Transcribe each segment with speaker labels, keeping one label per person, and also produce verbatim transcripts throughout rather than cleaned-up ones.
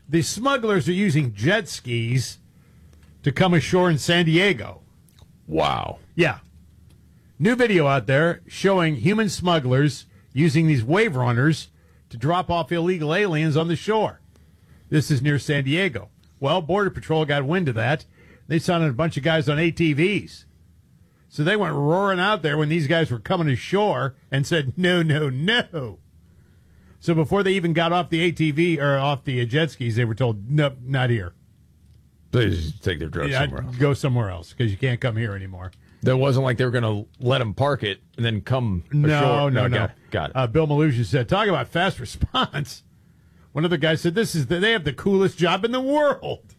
Speaker 1: the smugglers are using jet skis to come ashore in San Diego.
Speaker 2: Wow.
Speaker 1: Yeah. New video out there showing human smugglers using these wave runners to drop off illegal aliens on the shore. This is near San Diego. Well, Border Patrol got wind of that. They sent a bunch of guys on A T Vs. So they went roaring out there when these guys were coming ashore and said, no, no, no. So before they even got off the A T V or off the jet skis, they were told, nope, not here.
Speaker 2: They just take their drugs
Speaker 1: Yeah,
Speaker 2: somewhere else.
Speaker 1: Go somewhere else because you can't come here anymore.
Speaker 2: That wasn't like they were going to let them park it and then come
Speaker 1: No,
Speaker 2: ashore.
Speaker 1: no, no.
Speaker 2: Got it. Got it.
Speaker 1: Uh, Bill Malusia said, talk about fast response. One of the guys said, this is the, they have the coolest job in the world.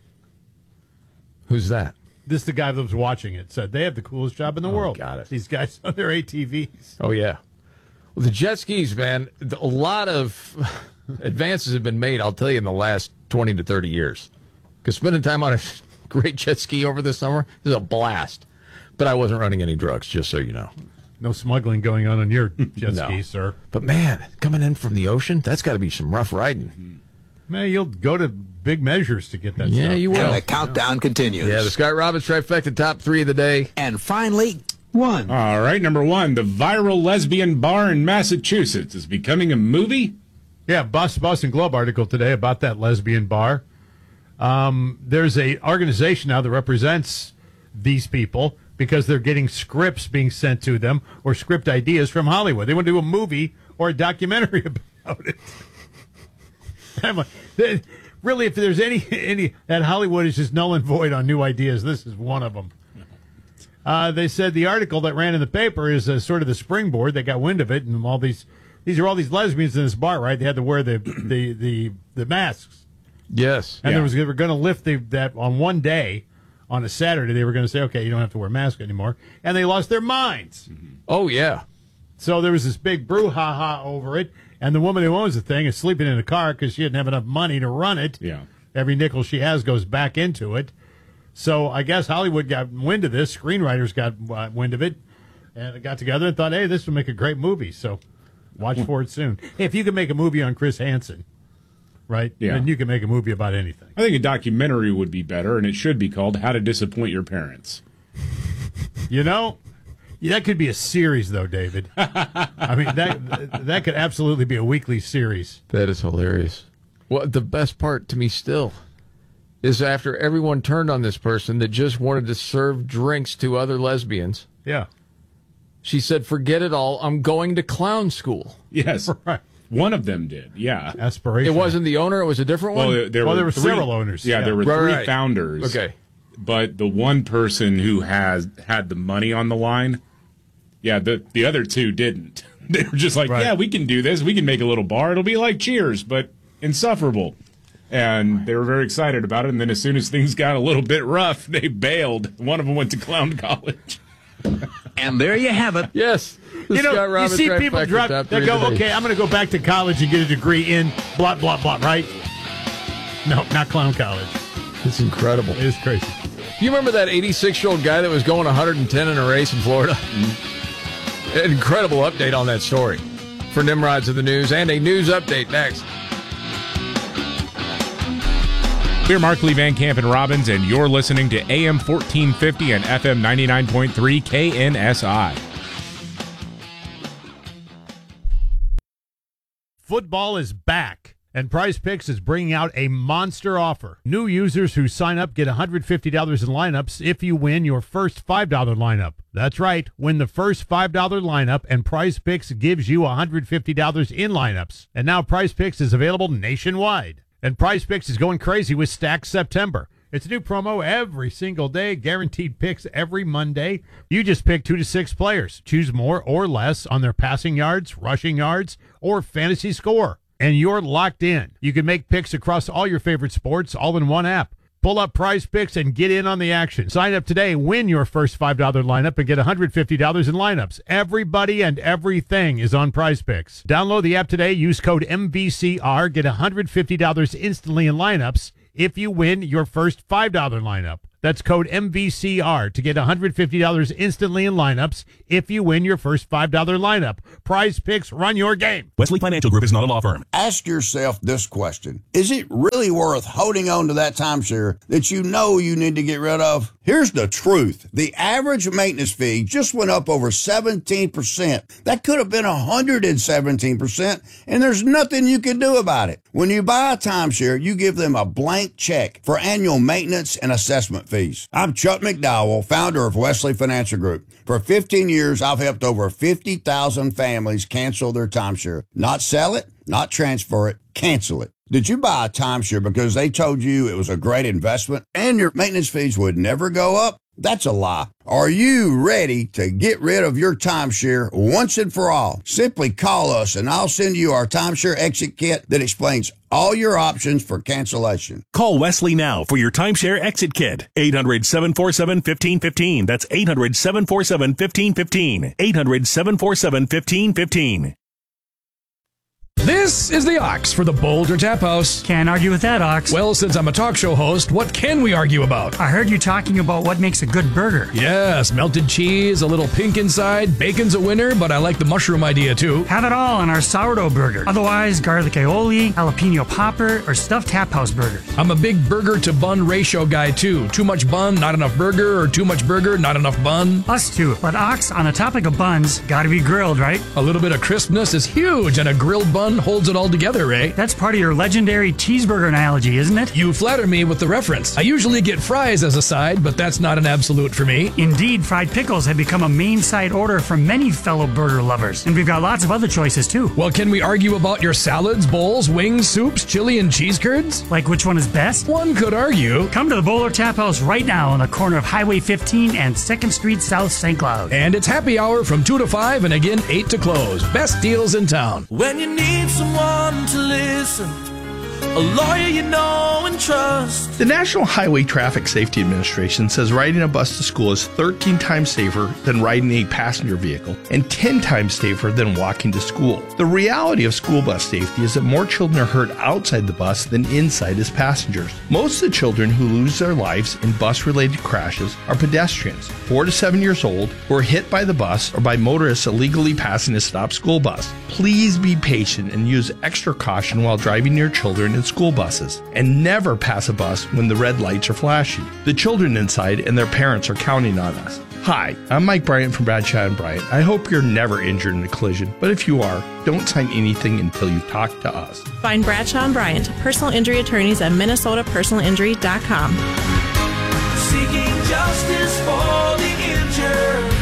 Speaker 2: Who's that?
Speaker 1: This the guy that was watching it said they have the coolest job in the
Speaker 2: Oh,
Speaker 1: world.
Speaker 2: got it.
Speaker 1: These guys on their A T Vs.
Speaker 2: Oh, yeah. Well, the jet skis, man, a lot of advances have been made, I'll tell you, in the last twenty to thirty years. Because spending time on a great jet ski over the summer is a blast. But I wasn't running any drugs, just so you know.
Speaker 1: No smuggling going on on your jet
Speaker 2: No.
Speaker 1: ski, sir.
Speaker 2: But, man, coming in from the ocean, that's got to be some rough riding.
Speaker 1: Man, you'll go to big measures to get that
Speaker 2: Yeah,
Speaker 1: stuff.
Speaker 2: you will.
Speaker 3: And the countdown continues.
Speaker 2: Yeah, the Scott Robbins trifecta top three of the day.
Speaker 3: And finally, one.
Speaker 4: All right, number one, the viral lesbian bar in Massachusetts is becoming a movie.
Speaker 1: Yeah, Boston, Boston Globe article today about that lesbian bar. Um, there's a organization now that represents these people because they're getting scripts being sent to them or script ideas from Hollywood. They want to do a movie or a documentary about it. I'm like, they, really, if there's any any that Hollywood is just null and void on new ideas, this is one of them. Uh, they said the article that ran in the paper is uh, sort of the springboard. They got wind of it, and all these these are all these lesbians in this bar, right? They had to wear the the the, the masks,
Speaker 2: Yes.
Speaker 1: and
Speaker 4: Yeah.
Speaker 1: there was they were going to lift the, that on one day, on a Saturday. They were going to say, okay, you don't have to wear a mask anymore, and they lost their minds.
Speaker 2: Oh, yeah.
Speaker 1: So there was this big brouhaha over it, and the woman who owns the thing is sleeping in a car because she didn't have enough money to run it.
Speaker 4: Yeah.
Speaker 1: Every nickel she has goes back into it. So I guess Hollywood got wind of this. Screenwriters got uh, wind of it, and it got together and thought, hey, this would make a great movie. So watch for it soon. Hey, if you can make a movie on Chris Hansen, right,
Speaker 4: Yeah.
Speaker 1: then you can make a movie about anything.
Speaker 4: I think a documentary would be better, and it should be called How to Disappoint Your Parents.
Speaker 1: You know, yeah, that could be a series, though, David. I mean, that that could absolutely be a weekly series.
Speaker 2: That is hilarious. Well, the best part to me still is after everyone turned on this person that just wanted to serve drinks to other lesbians,
Speaker 1: Yeah.
Speaker 2: she said, forget it all, I'm going to clown school.
Speaker 4: Yes.
Speaker 1: Right.
Speaker 4: One of them did, yeah.
Speaker 1: Aspiration.
Speaker 2: It wasn't the owner, it was a different one?
Speaker 4: Well, there, there
Speaker 1: Well,
Speaker 4: were,
Speaker 1: there were
Speaker 4: three,
Speaker 1: several owners.
Speaker 4: Yeah,
Speaker 1: Yeah.
Speaker 4: there were
Speaker 2: Right,
Speaker 4: three
Speaker 2: right.
Speaker 4: founders.
Speaker 2: Okay.
Speaker 4: But the one person who has had the money on the line, yeah, the the other two didn't. They were just like,
Speaker 1: Right.
Speaker 4: yeah, we can do this. We can make a little bar. It'll be like Cheers, but insufferable. And they were very excited about it. And then as soon as things got a little bit rough, they bailed. One of them went to clown college.
Speaker 3: And there you have it.
Speaker 2: Yes. The
Speaker 1: You know,
Speaker 2: Scott
Speaker 1: you
Speaker 2: Robbins
Speaker 1: see people
Speaker 2: trifecta
Speaker 1: drop,
Speaker 2: top
Speaker 1: they
Speaker 2: three
Speaker 1: go,
Speaker 2: of the day.
Speaker 1: okay, I'm going to go back to college and get a degree in blah, blah, blah, right? No, not clown college.
Speaker 2: It's incredible.
Speaker 1: It is crazy.
Speaker 2: Do you remember that eighty-six-year-old guy that was going one hundred ten in a race in Florida? An incredible update on that story for Nimrods of the News, and a news update next.
Speaker 4: We're Mark Lee Van Camp and Robbins, and you're listening to A M fourteen fifty and F M ninety-nine point three K N S I.
Speaker 1: Football is back, and Prize Picks is bringing out a monster offer. New users who sign up get one hundred fifty dollars in lineups if you win your first five dollar lineup. That's right, win the first five dollar lineup, and Prize Picks gives you one hundred fifty dollars in lineups. And now Prize Picks is available nationwide. And Prize Picks is going crazy with Stack September. It's a new promo every single day, guaranteed picks every Monday. You just pick two to six players. Choose more or less on their passing yards, rushing yards, or fantasy score. And you're locked in. You can make picks across all your favorite sports all in one app. Pull up Prize Picks and get in on the action. Sign up today, win your first five dollar lineup, and get one hundred fifty dollars in lineups. Everybody and everything is on Prize Picks. Download the app today, use code M V C R, get one hundred fifty dollars instantly in lineups if you win your first five dollar lineup. That's code M V C R to get one hundred fifty dollars instantly in lineups if you win your first five dollar lineup. Prize Picks, run your game.
Speaker 5: Wesley Financial Group is not a law firm.
Speaker 6: Ask yourself this question. Is it really worth holding on to that timeshare that you know you need to get rid of? Here's the truth. The average maintenance fee just went up over seventeen percent. That could have been one hundred seventeen percent, and there's nothing you can do about it. When you buy a timeshare, you give them a blank check for annual maintenance and assessment fees. I'm Chuck McDowell, founder of Wesley Financial Group. For fifteen years, I've helped over fifty thousand families cancel their timeshare. Not sell it, not transfer it, cancel it. Did you buy a timeshare because they told you it was a great investment and your maintenance fees would never go up? That's a lie. Are you ready to get rid of your timeshare once and for all? Simply call us and I'll send you our timeshare exit kit that explains all your options for cancellation.
Speaker 5: Call Wesley now for your timeshare exit kit. eight hundred, seven four seven, one five one five. That's eight hundred, seven four seven, one five one five. eight hundred, seven four seven, one five one five.
Speaker 7: This is the Ox for the Boulder Tap House.
Speaker 8: Can't argue with that, Ox.
Speaker 7: Well, since I'm a talk show host, what can we argue about?
Speaker 8: I heard you talking about what makes a good burger.
Speaker 7: Yes, melted cheese, a little pink inside, bacon's a winner, but I like the mushroom idea too.
Speaker 8: Have it all on our sourdough burger. Otherwise, garlic aioli, jalapeno popper, or stuffed Tap House burgers.
Speaker 7: I'm a big burger to bun ratio guy too. Too much bun, not enough burger, or too much burger, not enough bun.
Speaker 8: Us too. But Ox, on the topic of buns, gotta be grilled, right?
Speaker 7: A little bit of crispness is huge, and a grilled bun holds it all together, Ray.
Speaker 8: That's part of your legendary cheeseburger analogy, isn't it?
Speaker 7: You flatter me with the reference. I usually get fries as a side, but that's not an absolute for me.
Speaker 8: Indeed, fried pickles have become a main side order for many fellow burger lovers, and we've got lots of other choices too.
Speaker 7: Well, can we argue about your salads, bowls, wings, soups, chili, and cheese curds?
Speaker 8: Like which one is best?
Speaker 7: One could argue.
Speaker 8: Come to the Bowler Tap House right now on the corner of Highway fifteen and second Street South, Saint Cloud.
Speaker 7: And it's happy hour from two to five and again eight to close. Best deals in town.
Speaker 9: When you need someone to listen, a lawyer you know and trust.
Speaker 10: The National Highway Traffic Safety Administration says riding a bus to school is thirteen times safer than riding a passenger vehicle and ten times safer than walking to school. The reality of school bus safety is that more children are hurt outside the bus than inside as passengers. Most of the children who lose their lives in bus-related crashes are pedestrians, four to seven years old, who are hit by the bus or by motorists illegally passing a stopped school bus. Please be patient and use extra caution while driving your children in school buses, and never pass a bus when the red lights are flashing. The children inside and their parents are counting on us. Hi, I'm Mike Bryant from Bradshaw and Bryant. I hope you're never injured in a collision, but if you are, don't sign anything until you talk to us.
Speaker 11: Find Bradshaw and Bryant, personal injury attorneys at minnesota personal injury dot com.
Speaker 9: Seeking justice for the injured.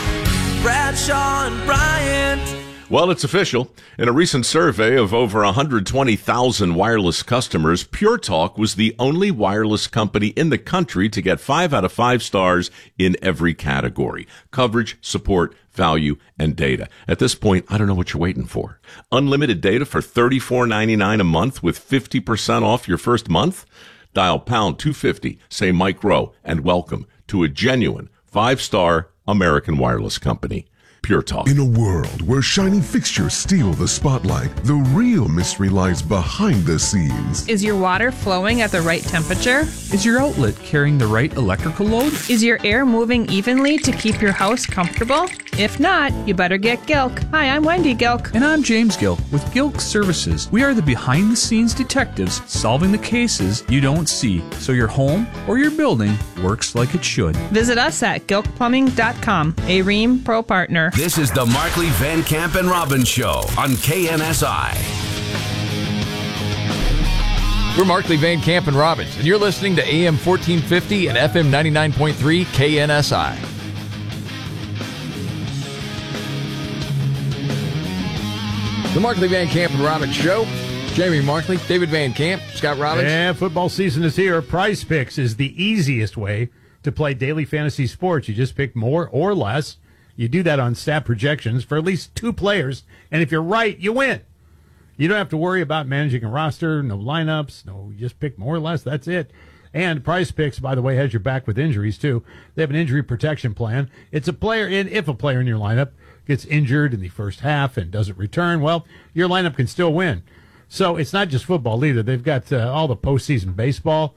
Speaker 9: Bradshaw and Bryant.
Speaker 12: Well, it's official. In a recent survey of over one hundred twenty thousand wireless customers, Pure Talk was the only wireless company in the country to get five out of five stars in every category: coverage, support, value, and data. At this point, I don't know what you're waiting for. Unlimited data for thirty-four ninety-nine a month with fifty percent off your first month? Dial pound two fifty, say Mike Rowe, and welcome to a genuine five-star American wireless company. Pure Talk.
Speaker 13: In a world where shiny fixtures steal the spotlight, the real mystery lies behind the scenes.
Speaker 14: Is your water flowing at the right temperature?
Speaker 15: Is your outlet carrying the right electrical load?
Speaker 14: Is your air moving evenly to keep your house comfortable? If not, you better get Gilk. Hi, I'm Wendy Gilk.
Speaker 15: And I'm James Gilk with Gilk Services. We are the behind-the-scenes detectives solving the cases you don't see, so your home or your building works like it should.
Speaker 14: Visit us at gilk plumbing dot com, a Rheem Pro partner.
Speaker 16: This is the Markley, Van Camp, and Robbins Show on K N S I.
Speaker 2: We're Markley, Van Camp, and Robbins, and you're listening to A M fourteen fifty and F M ninety-nine point three K N S I. The Markley, Van Camp, and Robbins Show. Jamie Markley, David Van Camp, Scott Robbins.
Speaker 1: And football season is here. Prize Picks is the easiest way to play daily fantasy sports. You just pick more or less. You do that on stat projections for at least two players, and if you're right, you win. You don't have to worry about managing a roster, no lineups, no, you just pick more or less, that's it. And Prize Picks, by the way, has your back with injuries, too. They have an injury protection plan. It's a player, in if a player in your lineup gets injured in the first half and doesn't return, well, your lineup can still win. So it's not just football either. They've got uh, all the postseason baseball,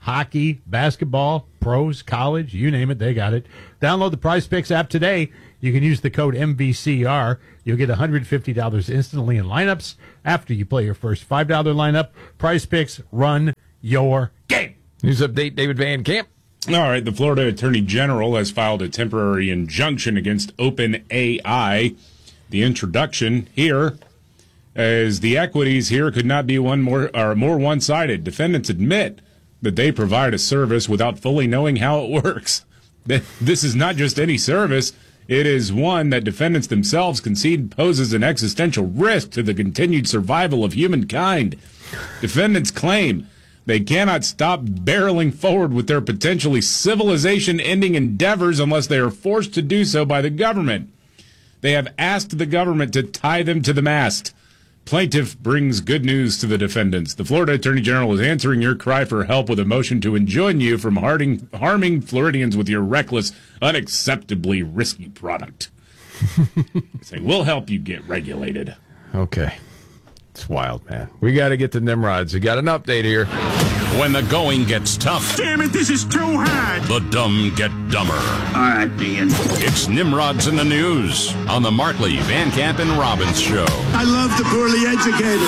Speaker 1: hockey, basketball, pros, college, you name it, they got it. Download the Prize Picks app today. You can use the code M V C R. You'll get one hundred fifty dollars instantly in lineups after you play your first five dollars lineup. Prize Picks, run your game.
Speaker 2: News update, David Van Camp.
Speaker 4: All right, the Florida Attorney General has filed a temporary injunction against OpenAI. The introduction here is the equities here could not be one more or more one-sided. Defendants admit that they provide a service without fully knowing how it works. This is not just any service. It is one that defendants themselves concede poses an existential risk to the continued survival of humankind. Defendants claim they cannot stop barreling forward with their potentially civilization-ending endeavors unless they are forced to do so by the government. They have asked the government to tie them to the mast. Plaintiff brings good news to the defendants. The Florida Attorney General is answering your cry for help with a motion to enjoin you from harming, harming Floridians with your reckless, unacceptably risky product. Saying, we'll help you get regulated.
Speaker 2: Okay. It's wild, man. We got to get to Nimrods. We got an update here.
Speaker 16: When the going gets tough.
Speaker 17: Damn it, this is too hard.
Speaker 16: The dumb get dumber.
Speaker 17: All right, Dean.
Speaker 16: It's Nimrods in the News on the Markley, Van Camp, and Robbins Show.
Speaker 17: I love the poorly educated.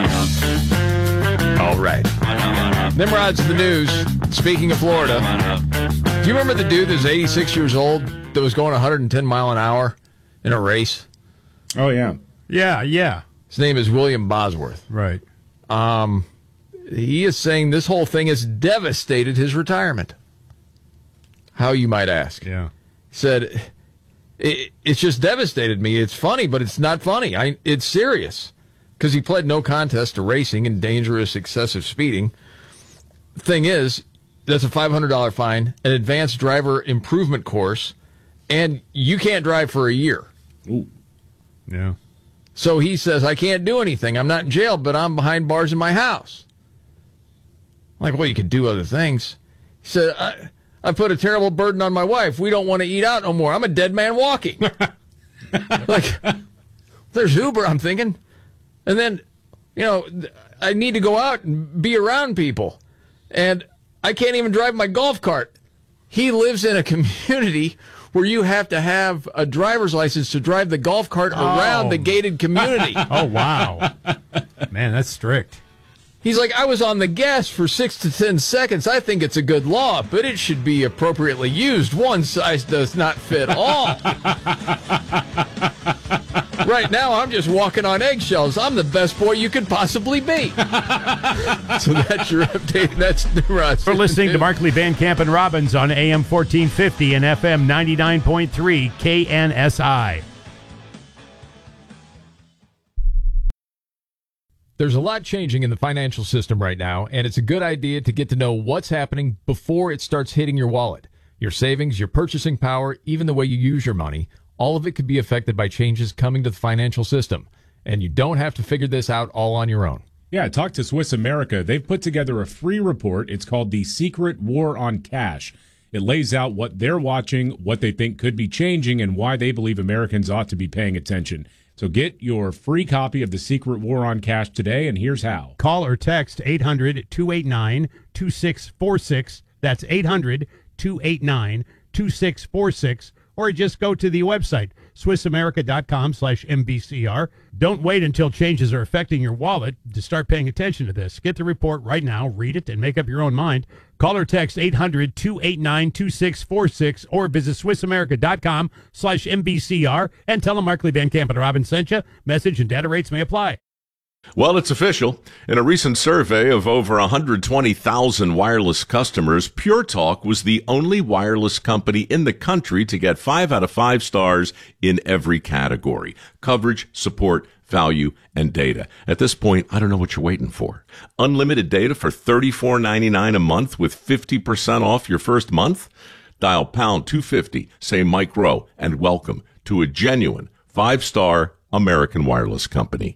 Speaker 2: All right. Nimrods in the News. Speaking of Florida, do you remember the dude that was eighty-six years old that was going one hundred ten mile an hour in a race?
Speaker 4: Oh, yeah.
Speaker 1: Yeah, yeah.
Speaker 2: His name is William Bosworth.
Speaker 1: Right.
Speaker 2: Um, he is saying this whole thing has devastated his retirement. How, you might ask?
Speaker 1: Yeah.
Speaker 2: He said, it, it's just devastated me. It's funny, but it's not funny. I, it's serious. Because he pled no contest to racing and dangerous excessive speeding. Thing is, that's a five hundred dollars fine, an advanced driver improvement course, and you can't drive for a year.
Speaker 4: Ooh.
Speaker 1: Yeah.
Speaker 2: So he says, I can't do anything. I'm not in jail, but I'm behind bars in my house. I'm like, well, you could do other things. He said, I, I put a terrible burden on my wife. We don't want to eat out no more. I'm a dead man walking. Like, there's Uber, I'm thinking. And then, you know, I need to go out and be around people. And I can't even drive my golf cart. He lives in a community where you have to have a driver's license to drive the golf cart
Speaker 1: Oh.
Speaker 2: around the gated community.
Speaker 1: Oh, wow. Man, that's strict.
Speaker 2: He's like, I was on the gas for six to ten seconds. I think it's a good law, but it should be appropriately used. One size does not fit all. Right now, I'm just walking on eggshells. I'm the best boy you could possibly be. So that's your update. That's Nimrods.
Speaker 1: For listening to Markley, Van Camp, and Robbins on A M fourteen fifty and F M ninety-nine point three K N S I.
Speaker 2: There's a lot changing in the financial system right now, and it's a good idea to get to know what's happening before it starts hitting your wallet. Your savings, your purchasing power, even the way you use your money, all of it could be affected by changes coming to the financial system. And you don't have to figure this out all on your own.
Speaker 4: Yeah, talk to Swiss America. They've put together a free report. It's called The Secret War on Cash. It lays out what they're watching, what they think could be changing, and why they believe Americans ought to be paying attention. So get your free copy of The Secret War on Cash today, and here's how.
Speaker 1: Call or text eight hundred, two eight nine, two six four six. That's eight hundred, two eight nine, two six four six. Or just go to the website, swissamerica.com slash MBCR. Don't wait until changes are affecting your wallet to start paying attention to this. Get the report right now, read it, and make up your own mind. Call or text eight hundred, two eight nine, two six four six or visit swissamerica.com slash MBCR and tell them Markley, Van Camp, and Robbins sent you. Message and data rates may apply.
Speaker 12: Well, it's official. In a recent survey of over one hundred twenty thousand wireless customers, Pure Talk was the only wireless company in the country to get five out of five stars in every category: coverage, support, value, and data. At this point, I don't know what you're waiting for. Unlimited data for thirty-four ninety-nine a month with fifty percent off your first month? Dial pound two fifty, say Mike Rowe, and welcome to a genuine five-star American wireless company.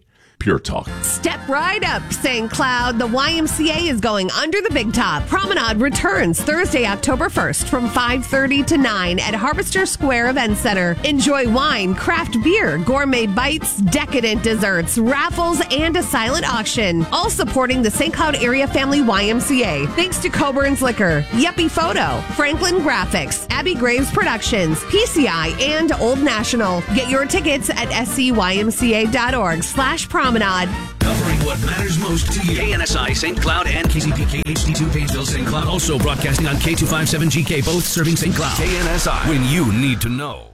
Speaker 12: Pure Talk.
Speaker 18: Step right up, Saint Cloud. The Y M C A is going under the big top. Promenade returns Thursday, October first from five thirty to nine at Harvester Square Event Center. Enjoy wine, craft beer, gourmet bites, decadent desserts, raffles, and a silent auction. All supporting the Saint Cloud Area Family Y M C A. Thanks to Coburn's Liquor, Yuppie Photo, Franklin Graphics, Abby Graves Productions, P C I, and Old National. Get your tickets at scymca.org slash promenade.
Speaker 19: Covering what matters most to you. K N S I, Saint Cloud, and K C P K H D two, Painesville, Saint Cloud. Also broadcasting on K two fifty-seven G K, both serving Saint Cloud. K N S I, when you need to know.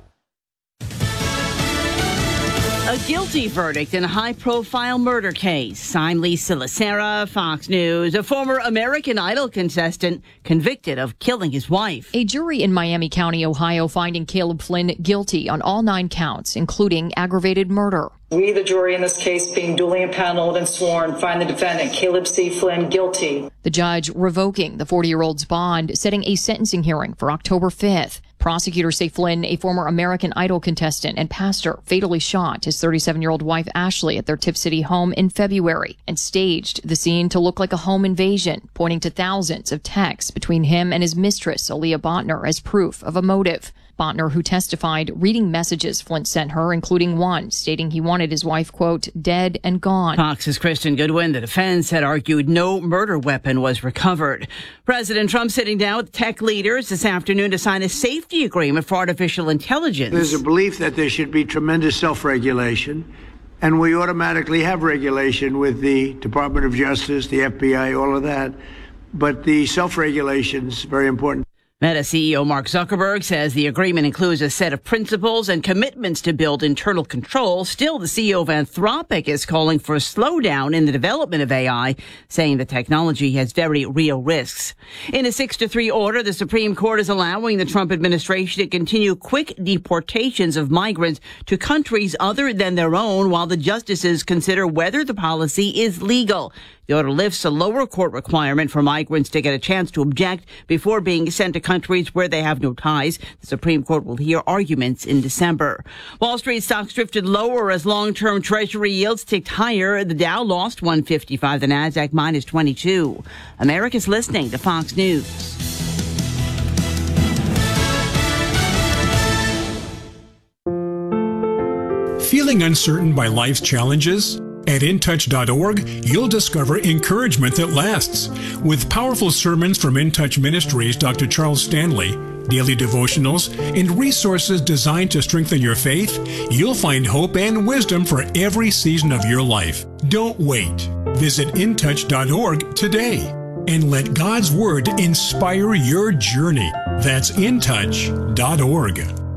Speaker 20: A guilty verdict in a high-profile murder case. I'm Lisa Lacera, Fox News. A former American Idol contestant convicted of killing his wife.
Speaker 21: A jury in Miami County, Ohio, finding Caleb Flynn guilty on all nine counts, including aggravated murder.
Speaker 22: We, the jury in this case, being duly impaneled and sworn, find the defendant, Caleb C. Flynn, guilty.
Speaker 21: The judge revoking the forty-year-old's bond, setting a sentencing hearing for October fifth. Prosecutors say Flynn, a former American Idol contestant and pastor, fatally shot his thirty-seven-year-old wife Ashley at their Tip City home in February and staged the scene to look like a home invasion, pointing to thousands of texts between him and his mistress, Aaliyah Botner, as proof of a motive. Botner, who testified, reading messages Flynn sent her, including one stating he wanted his wife, quote, dead and gone.
Speaker 20: Fox's Kristen Goodwin, the defense, had argued no murder weapon was recovered. President Trump sitting down with tech leaders this afternoon to sign a safety agreement for artificial intelligence.
Speaker 23: There's a belief that there should be tremendous self-regulation, and we automatically have regulation with the Department of Justice, the F B I, all of that. But the self-regulation is very important.
Speaker 20: Meta C E O Mark Zuckerberg says the agreement includes a set of principles and commitments to build internal control. Still, the C E O of Anthropic is calling for a slowdown in the development of A I, saying the technology has very real risks. In a six to three order, the Supreme Court is allowing the Trump administration to continue quick deportations of migrants to countries other than their own while the justices consider whether the policy is legal. The order lifts a lower court requirement for migrants to get a chance to object before being sent to countries where they have no ties. The Supreme Court will hear arguments in December. Wall Street stocks drifted lower as long-term Treasury yields ticked higher. The Dow lost one fifty-five, the Nasdaq minus twenty-two. America's listening to Fox News.
Speaker 24: Feeling uncertain by life's challenges? At in touch dot org, you'll discover encouragement that lasts. With powerful sermons from In Touch Ministries' Doctor Charles Stanley, daily devotionals, and resources designed to strengthen your faith, you'll find hope and wisdom for every season of your life. Don't wait. Visit in touch dot org today and let God's Word inspire your journey. That's in touch dot org.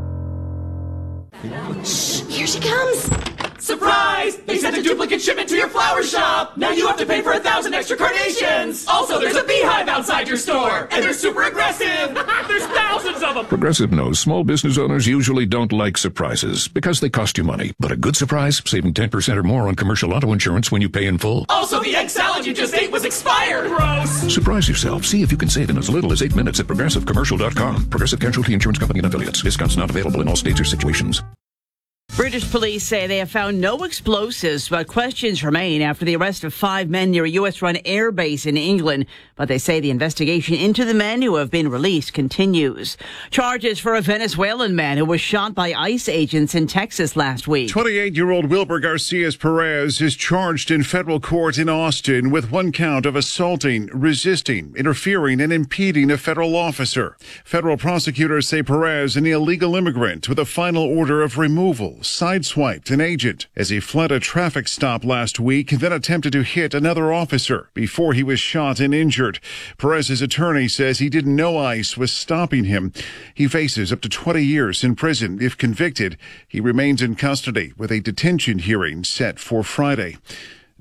Speaker 9: Here she comes! Surprise! They sent a duplicate shipment to your flower shop! Now you have to pay for a thousand extra carnations! Also, there's a beehive outside your store! And they're super aggressive! There's thousands of them!
Speaker 25: Progressive knows small business owners usually don't like surprises because they cost you money. But a good surprise, saving ten percent or more on commercial auto insurance when you pay in full.
Speaker 9: Also, the egg salad you just ate was expired! Gross!
Speaker 25: Surprise yourself. See if you can save in as little as eight minutes at progressive commercial dot com. Progressive Casualty Insurance Company and Affiliates. Discounts not available in all states or situations.
Speaker 20: British police say they have found no explosives, but questions remain after the arrest of five men near a U S-run air base in England. But they say the investigation into the men who have been released continues. Charges for a Venezuelan man who was shot by ICE agents in Texas last week.
Speaker 26: twenty-eight-year-old Wilber Garcias Perez is charged in federal court in Austin with one count of assaulting, resisting, interfering, and impeding a federal officer. Federal prosecutors say Perez, an illegal immigrant with a final order of removal, sideswiped an agent as he fled a traffic stop last week, then attempted to hit another officer before he was shot and injured. Perez's attorney says he didn't know ICE was stopping him. He faces up to twenty years in prison. If convicted, he remains in custody with a detention hearing set for Friday.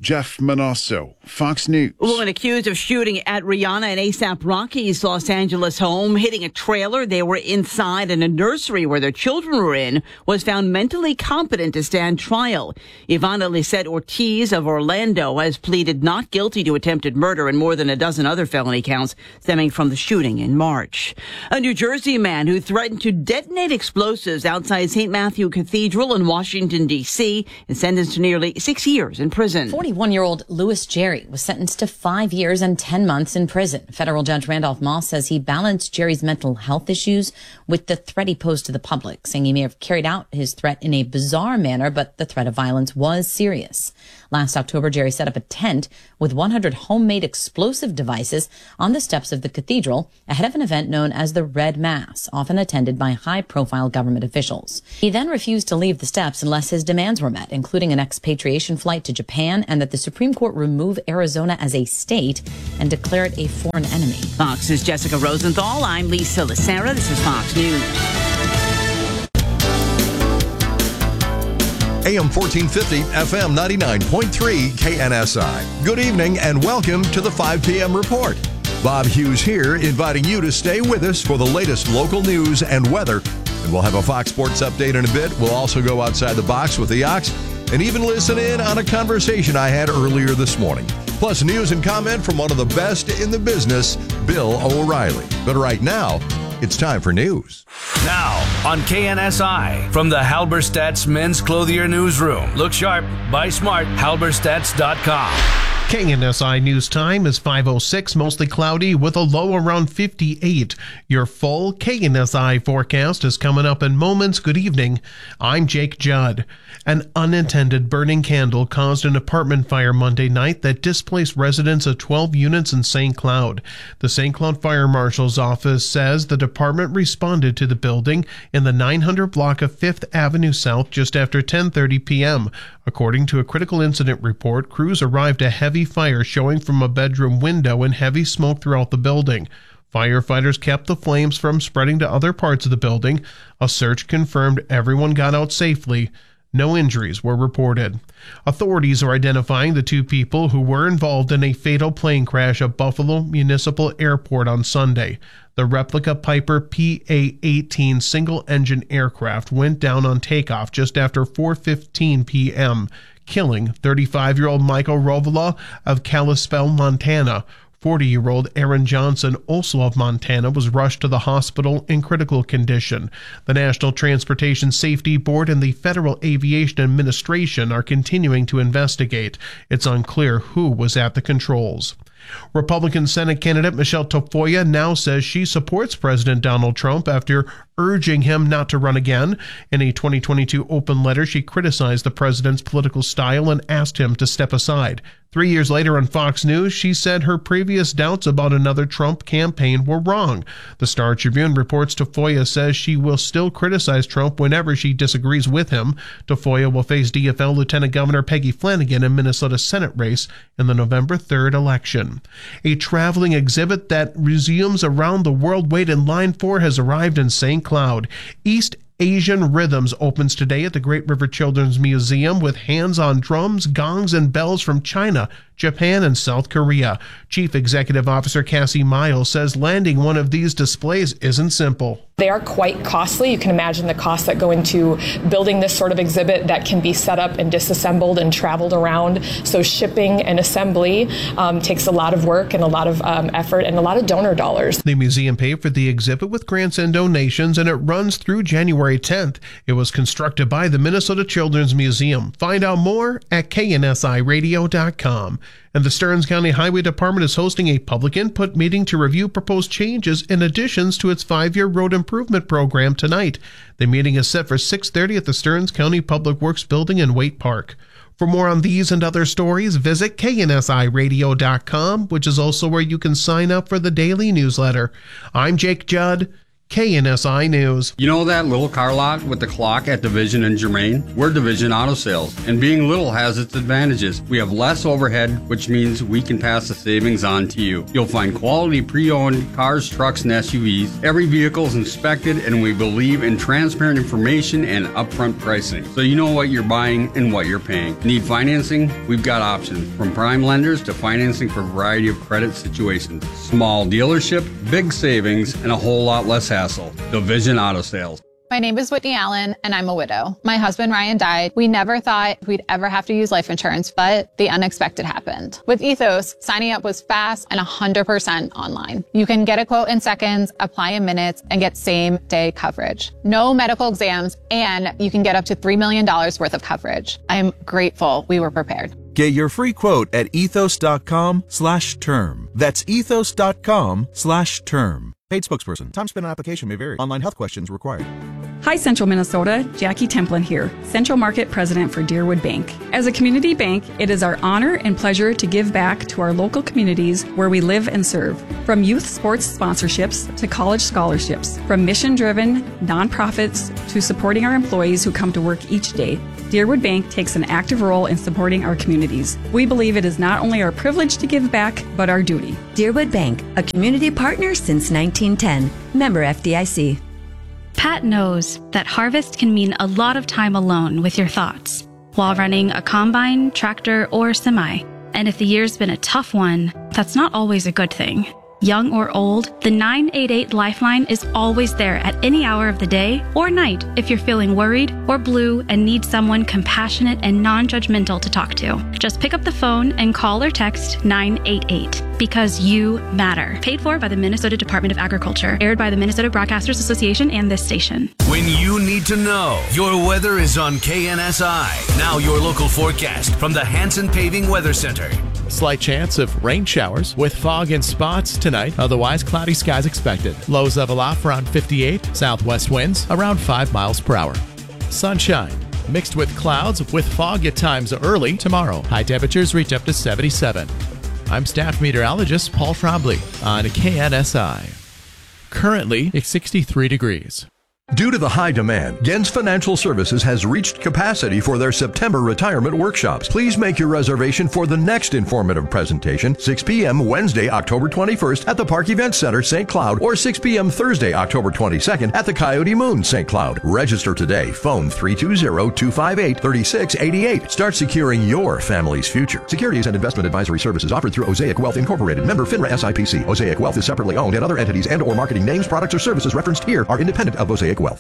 Speaker 26: Jeff Manasso, Fox News.
Speaker 20: A woman accused of shooting at Rihanna and ASAP Rocky's Los Angeles home, hitting a trailer. They were inside in a nursery where their children were in, was found mentally competent to stand trial. Ivana Lisette Ortiz of Orlando has pleaded not guilty to attempted murder and more than a dozen other felony counts stemming from the shooting in March. A New Jersey man who threatened to detonate explosives outside Saint Matthew Cathedral in Washington, D C is sentenced to nearly six years in prison.
Speaker 3: forty-one-year-old Louis Jerry was sentenced to five years and ten months in prison. Federal Judge Randolph Moss says he balanced Jerry's mental health issues with the threat he posed to the public, saying he may have carried out his threat in a bizarre manner, but the threat of violence was serious. Last October, Jerry set up a tent with one hundred homemade explosive devices on the steps of the cathedral ahead of an event known as the Red Mass, often attended by high-profile government officials. He then refused to leave the steps unless his demands were met, including an expatriation flight to Japan and that the Supreme Court remove Arizona as a state and declare it a foreign enemy.
Speaker 20: Fox's Jessica Rosenthal. I'm Lisa Lacera. This is Fox News.
Speaker 5: A M fourteen fifty, F M ninety-nine point three, K N S I. Good evening and welcome to the five p.m. report. Bob Hughes here, inviting you to stay with us for the latest local news and weather. And we'll have a Fox Sports update in a bit. We'll also go outside the box with the Ox and even listen in on a conversation I had earlier this morning. Plus news and comment from one of the best in the business, Bill O'Reilly. But right now, it's time for news.
Speaker 6: Now on K N S I from the Halberstadt's Men's Clothier Newsroom. Look sharp, buy smart, halberstadts dot com.
Speaker 7: K N S I News Time is five oh six, mostly cloudy with a low around fifty-eight. Your full K N S I forecast is coming up in moments. Good evening. I'm Jake Judd. An unintended burning candle caused an apartment fire Monday night that displaced residents of twelve units in Saint Cloud. The Saint Cloud Fire Marshal's office says the department responded to the building in the nine hundred block of fifth Avenue South just after ten thirty p.m. According to a critical incident report, crews arrived at heavy fire showing from a bedroom window and heavy smoke throughout the building. Firefighters kept the flames from spreading to other parts of the building. A search confirmed everyone got out safely. No injuries were reported. Authorities are identifying the two people who were involved in a fatal plane crash at Buffalo Municipal Airport on Sunday. The replica Piper P A eighteen single-engine aircraft went down on takeoff just after four fifteen p.m., killing thirty-five-year-old Michael Rovala of Kalispell, Montana. forty-year-old Aaron Johnson, also of Montana, was rushed to the hospital in critical condition. The National Transportation Safety Board and the Federal Aviation Administration are continuing to investigate. It's unclear who was at the controls. Republican Senate candidate Michelle Tafoya now says she supports President Donald Trump after urging him not to run again. In a twenty twenty-two open letter, she criticized the president's political style and asked him to step aside. Three years later on Fox News, she said her previous doubts about another Trump campaign were wrong. The Star Tribune reports Tafoya says she will still criticize Trump whenever she disagrees with him. Tafoya will face D F L Lieutenant Governor Peggy Flanagan in Minnesota's Senate race in the November third election. A traveling exhibit that museums around the world wait in line for has arrived in Saint Cloud. East Asian Rhythms opens today at the Great River Children's Museum with hands-on drums, gongs, and bells from China, Japan, and South Korea. Chief Executive Officer Cassie Miles says landing one of these displays isn't simple.
Speaker 8: They are quite costly. You can imagine the costs that go into building this sort of exhibit that can be set up and disassembled and traveled around. So shipping and assembly um, takes a lot of work and a lot of um, effort and a lot of donor dollars.
Speaker 7: The museum paid for the exhibit with grants and donations, and it runs through January tenth. It was constructed by the Minnesota Children's Museum. Find out more at K N S I radio dot com. And the Stearns County Highway Department is hosting a public input meeting to review proposed changes and additions to its five-year road improvement program tonight. The meeting is set for six thirty at the Stearns County Public Works Building in Waite Park. For more on these and other stories, visit K N S I radio dot com, which is also where you can sign up for the daily newsletter. I'm Jake Judd, K N S I News.
Speaker 10: You know that little car lot with the clock at Division and Germain? We're Division Auto Sales, and being little has its advantages. We have less overhead, which means we can pass the savings on to you. You'll find quality pre-owned cars, trucks, and S U Vs. Every vehicle is inspected, and we believe in transparent information and upfront pricing, so you know what you're buying and what you're paying. Need financing? We've got options, from prime lenders to financing for a variety of credit situations. Small dealership, big savings, and a whole lot less hassle. Division Auto Sales.
Speaker 11: My name is Whitney Allen, and I'm a widow. My husband, Ryan, died. We never thought we'd ever have to use life insurance, but the unexpected happened. With Ethos, signing up was fast and one hundred percent online. You can get a quote in seconds, apply in minutes, and get same-day coverage. No medical exams, and you can get up to three million dollars worth of coverage. I'm grateful we were prepared.
Speaker 13: Get your free quote at ethos.com slash term. That's ethos.com slash term. Paid spokesperson. Time spent on application may vary. Online health questions required.
Speaker 14: Hi, Central Minnesota. Jackie Templin here, Central Market President for Deerwood Bank. As a community bank, it is our honor and pleasure to give back to our local communities where we live and serve. From youth sports sponsorships to college scholarships, from mission-driven nonprofits to supporting our employees who come to work each day, Deerwood Bank takes an active role in supporting our communities. We believe it is not only our privilege to give back, but our duty.
Speaker 15: Deerwood Bank, a community partner since nineteen ten. Member F D I C.
Speaker 16: Pat knows that harvest can mean a lot of time alone with your thoughts while running a combine, tractor, or semi. And if the year's been a tough one, that's not always a good thing. Young or old, the nine eight eight Lifeline is always there at any hour of the day or night if you're feeling worried or blue and need someone compassionate and non-judgmental to talk to. Just pick up the phone and call or text nine eight eight because you matter. Paid for by the Minnesota Department of Agriculture. Aired by the Minnesota Broadcasters Association and this station.
Speaker 6: When you need to know, your weather is on K N S I. Now your local forecast from the Hanson Paving Weather Center.
Speaker 27: Slight chance of rain showers with fog in spots tonight. Otherwise, cloudy skies expected. Lows level off around fifty-eight. Southwest winds around five miles per hour. Sunshine mixed with clouds with fog at times early tomorrow. High temperatures reach up to seventy-seven. I'm staff meteorologist Paul Trombley on K N S I. Currently, it's sixty-three degrees.
Speaker 5: Due to the high demand, Gens Financial Services has reached capacity for their September retirement workshops. Please make your reservation for the next informative presentation, six p.m. Wednesday, October twenty-first at the Park Event Center, Saint Cloud, or six p.m. Thursday, October twenty-second at the Coyote Moon, Saint Cloud. Register today. Phone three two zero, two five eight, three six eight eight. Start securing your family's future. Securities and investment advisory services offered through Osaic Wealth Incorporated. Member FINRA S I P C. Osaic Wealth is separately owned, and other entities and or marketing names, products, or services referenced here are independent of Osaic Wealth.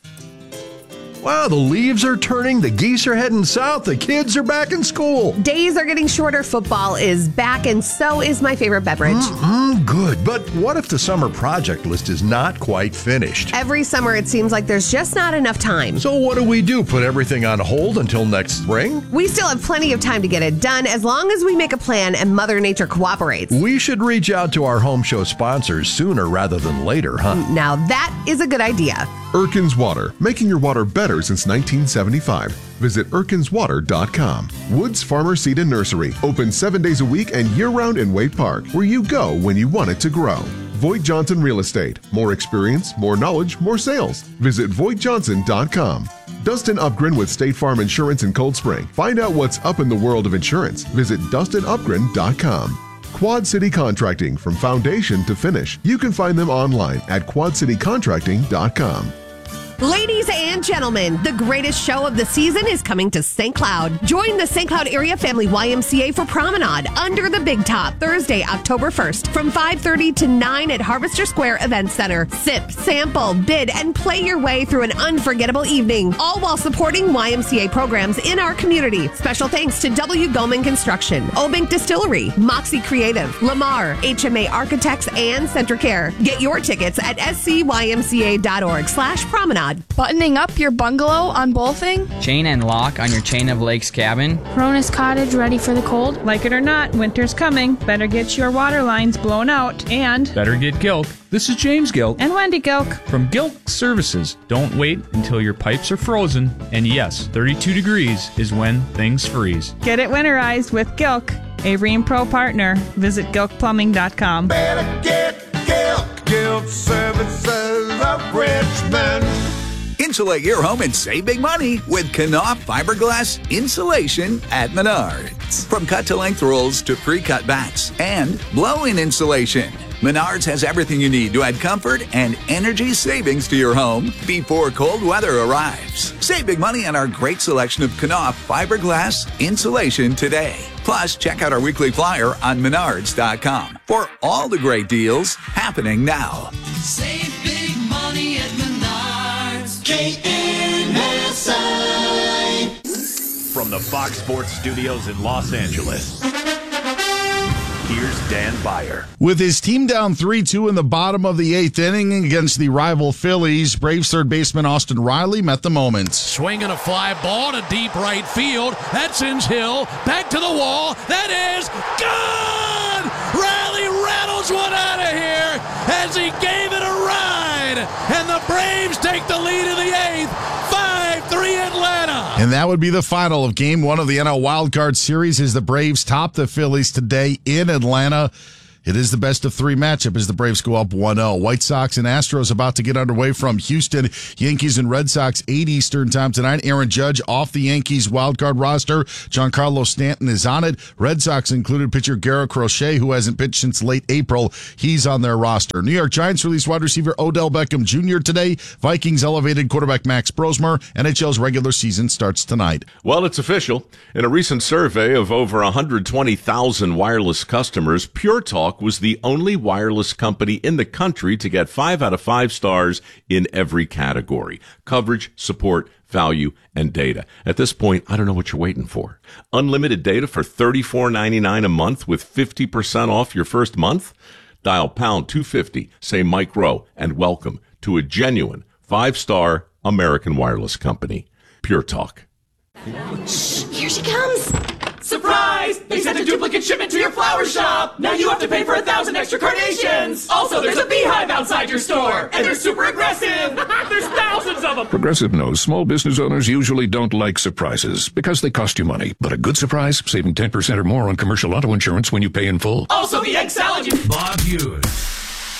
Speaker 5: Wow, the leaves are turning, the geese are heading south, the kids are back in school.
Speaker 18: Days are getting shorter, football is back, and so is my favorite beverage.
Speaker 5: Mm-mm, good, but what if the summer project list is not quite finished?
Speaker 18: Every summer it seems like there's just not enough time.
Speaker 5: So what do we do, put everything on hold until next spring?
Speaker 18: We still have plenty of time to get it done as long as we make a plan and Mother Nature cooperates.
Speaker 5: We should reach out to our home show sponsors sooner rather than later, huh?
Speaker 18: Now that is a good idea.
Speaker 28: Erkins Water, making your water better since nineteen seventy-five. Visit erkins water dot com. Woods Farmer Seed and Nursery, open seven days a week and year-round in Wade Park, where you go when you want it to grow. Voigt Johnson Real Estate, more experience, more knowledge, more sales. Visit voigt johnson dot com. Dustin Upgren with State Farm Insurance in Cold Spring. Find out what's up in the world of insurance. Visit dustin upgren dot com. Quad City Contracting, from foundation to finish. You can find them online at quad city contracting dot com.
Speaker 18: Ladies and gentlemen, the greatest show of the season is coming to Saint Cloud. Join the Saint Cloud Area Family Y M C A for Promenade Under the Big Top, Thursday, October first, from five thirty to nine at Harvester Square Event Center. Sip, sample, bid, and play your way through an unforgettable evening, all while supporting Y M C A programs in our community. Special thanks to W. Goldman Construction, Obank Distillery, Moxie Creative, Lamar, H M A Architects, and Centricare. Get your tickets at scymca.org slash promenade.
Speaker 29: Buttoning up your bungalow on Bolfing?
Speaker 30: Chain and lock on your Chain of Lakes cabin?
Speaker 29: Cronus Cottage ready for the cold?
Speaker 31: Like it or not, winter's coming. Better get your water lines blown out and...
Speaker 32: Better get Gilk. This is James Gilk.
Speaker 31: And Wendy Gilk.
Speaker 32: From Gilk Services. Don't wait until your pipes are frozen. And yes, thirty-two degrees is when things freeze.
Speaker 31: Get it winterized with Gilk, a Rheem Pro partner. Visit gilk plumbing dot com.
Speaker 9: Better get Gilk. Gilk Services of Red
Speaker 1: Insulate your home and save big money with Knauf fiberglass insulation at Menards. From cut-to-length rolls to pre-cut bats and blow-in insulation, Menards has everything you need to add comfort and energy savings to your home before cold weather arrives. Save big money on our great selection of Knauf fiberglass insulation today. Plus, check out our weekly flyer on menards dot com for all the great deals happening now.
Speaker 9: Save big money at Menards. K N S I.
Speaker 2: From the Fox Sports Studios in Los Angeles, here's Dan Beyer.
Speaker 4: With his team down three two in the bottom of the eighth inning against the rival Phillies, Braves third baseman Austin Riley met the moment.
Speaker 12: Swinging a fly ball to deep right field. That sends Hill back to the wall. That is gone! Riley rattles one out of here as he gave it a ride. And the Braves take the lead in the eighth. five three Atlanta.
Speaker 4: And that would be the final of game one of the N L Wildcard Series as the Braves top the Phillies today in Atlanta. It is the best of three matchup as the Braves go up one oh. White Sox and Astros about to get underway from Houston. Yankees and Red Sox, eight Eastern time tonight. Aaron Judge off the Yankees wildcard roster. Giancarlo Stanton is on it. Red Sox included pitcher Garrett Crochet, who hasn't pitched since late April. He's on their roster. New York Giants released wide receiver Odell Beckham Junior today. Vikings elevated quarterback Max Brosmer. N H L's regular season starts tonight.
Speaker 17: Well, it's official. In a recent survey of over one hundred twenty thousand wireless customers, Pure Talk was the only wireless company in the country to get five out of five stars in every category: coverage, support, value, and data. At this point, I don't know what you're waiting for. Unlimited data for thirty-four ninety-nine a month with fifty percent off your first month? Dial pound two fifty, say Mike Rowe, and welcome to a genuine five-star American wireless company. Pure Talk.
Speaker 9: Shh, here she comes. Surprise! They sent a duplicate shipment to your flower shop! Now you have to pay for a thousand extra carnations! Also, there's a beehive outside your store! And they're super aggressive! There's thousands of them!
Speaker 19: Progressive knows small business owners usually don't like surprises because they cost you money. But a good surprise, saving ten percent or more on commercial auto insurance when you pay in full.
Speaker 9: Also, the egg salad you...
Speaker 6: Bob Hughes.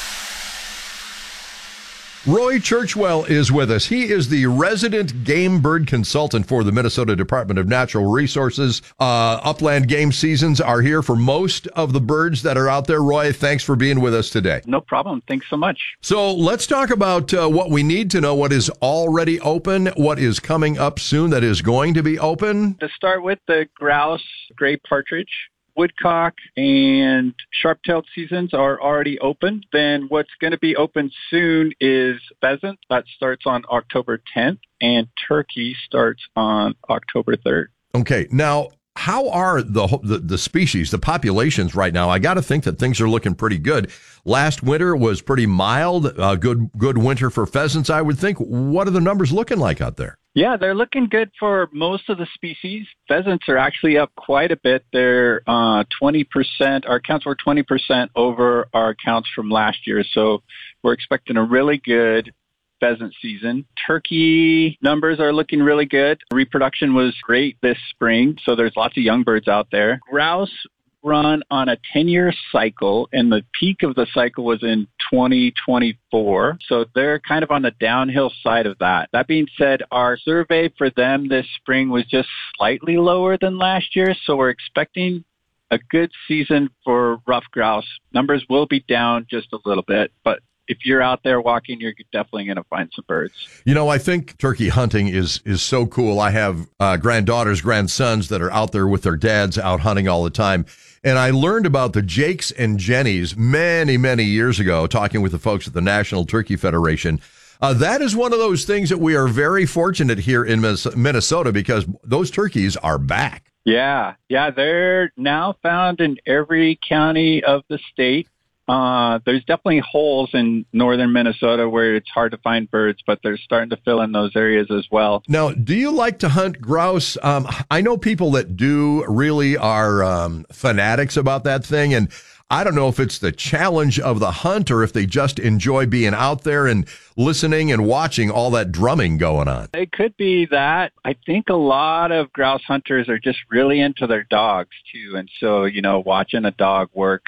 Speaker 5: Roy Churchwell is with us. He is the resident game bird consultant for the Minnesota Department of Natural Resources. Uh, upland game seasons are here for most of the birds that are out there. Roy, thanks for being with us today.
Speaker 21: No problem. Thanks so much.
Speaker 5: So let's talk about uh, what we need to know, what is already open, what is coming up soon that is going to be open.
Speaker 21: To start with, the grouse, gray partridge, woodcock, and sharp-tailed seasons are already open. Then what's going to be open soon is pheasant. That starts on October tenth, and turkey starts on October third.
Speaker 5: Okay. Now, how are the, the the species, the populations right now? I got to think that things are looking pretty good. Last winter was pretty mild, uh, good good winter for pheasants, I would think. What are the numbers looking like out there?
Speaker 21: Yeah, they're looking good for most of the species. Pheasants are actually up quite a bit. They're uh, twenty percent. Our counts were twenty percent over our counts from last year. So we're expecting a really good pheasant season. Turkey numbers are looking really good. Reproduction was great this spring, so there's lots of young birds out there. Grouse run on a ten-year cycle, and the peak of the cycle was in twenty twenty-four. So they're kind of on the downhill side of that. That being said, our survey for them this spring was just slightly lower than last year, so we're expecting a good season for rough grouse. Numbers will be down just a little bit, but if you're out there walking, you're definitely going to find some birds.
Speaker 5: You know, I think turkey hunting is is so cool. I have uh, granddaughters, grandsons that are out there with their dads out hunting all the time. And I learned about the Jakes and Jennies many, many years ago, talking with the folks at the National Turkey Federation. Uh, that is one of those things that we are very fortunate here in Minnesota because those turkeys are back.
Speaker 21: Yeah, yeah, they're now found in every county of the state. Uh, there's definitely holes in northern Minnesota where it's hard to find birds, but they're starting to fill in those areas as well.
Speaker 5: Now, do you like to hunt grouse? Um, I know people that do really are um, fanatics about that thing, and I don't know if it's the challenge of the hunt or if they just enjoy being out there and listening and watching all that drumming going on.
Speaker 21: It could be that. I think a lot of grouse hunters are just really into their dogs, too, and so, you know, watching a dog work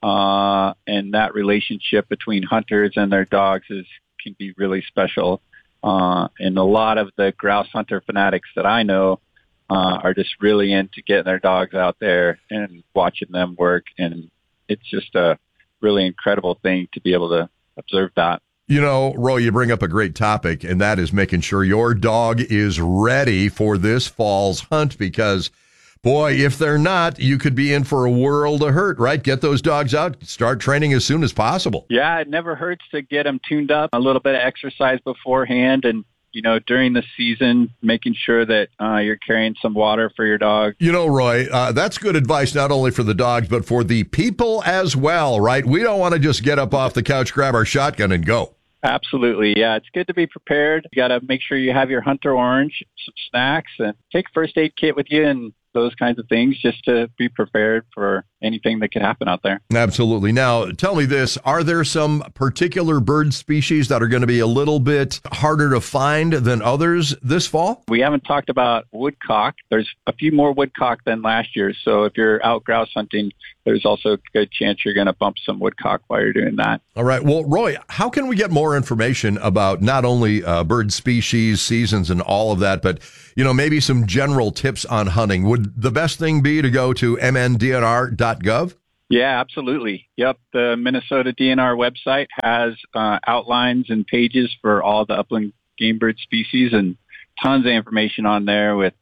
Speaker 21: Uh, and that relationship between hunters and their dogs is can be really special. Uh, and a lot of the grouse hunter fanatics that I know uh, are just really into getting their dogs out there and watching them work. And it's just a really incredible thing to be able to observe that.
Speaker 5: You know, Roy, you bring up a great topic, and that is making sure your dog is ready for this fall's hunt because, boy, if they're not, you could be in for a world of hurt, right? Get those dogs out, start training as soon as possible.
Speaker 21: Yeah, it never hurts to get them tuned up, a little bit of exercise beforehand, and, you know, during the season, making sure that uh, you're carrying some water for your dog.
Speaker 5: You know, Roy, uh, that's good advice not only for the dogs, but for the people as well, right? We don't want to just get up off the couch, grab our shotgun, and go.
Speaker 21: Absolutely. Yeah, it's good to be prepared. You got to make sure you have your Hunter Orange, some snacks, and take a first aid kit with you and those kinds of things just to be prepared for anything that could happen out there.
Speaker 5: Absolutely. Now, tell me this. Are there some particular bird species that are going to be a little bit harder to find than others this fall?
Speaker 21: We haven't talked about woodcock. There's a few more woodcock than last year. So if you're out grouse hunting, there's also a good chance you're going to bump some woodcock while you're doing that.
Speaker 5: All right. Well, Roy, how can we get more information about not only uh, bird species, seasons, and all of that, but, you know, maybe some general tips on hunting? Would the best thing be to go to m n d n r dot gov?
Speaker 21: Yeah, absolutely. Yep. The Minnesota D N R website has uh, outlines and pages for all the upland game bird species and tons of information on there with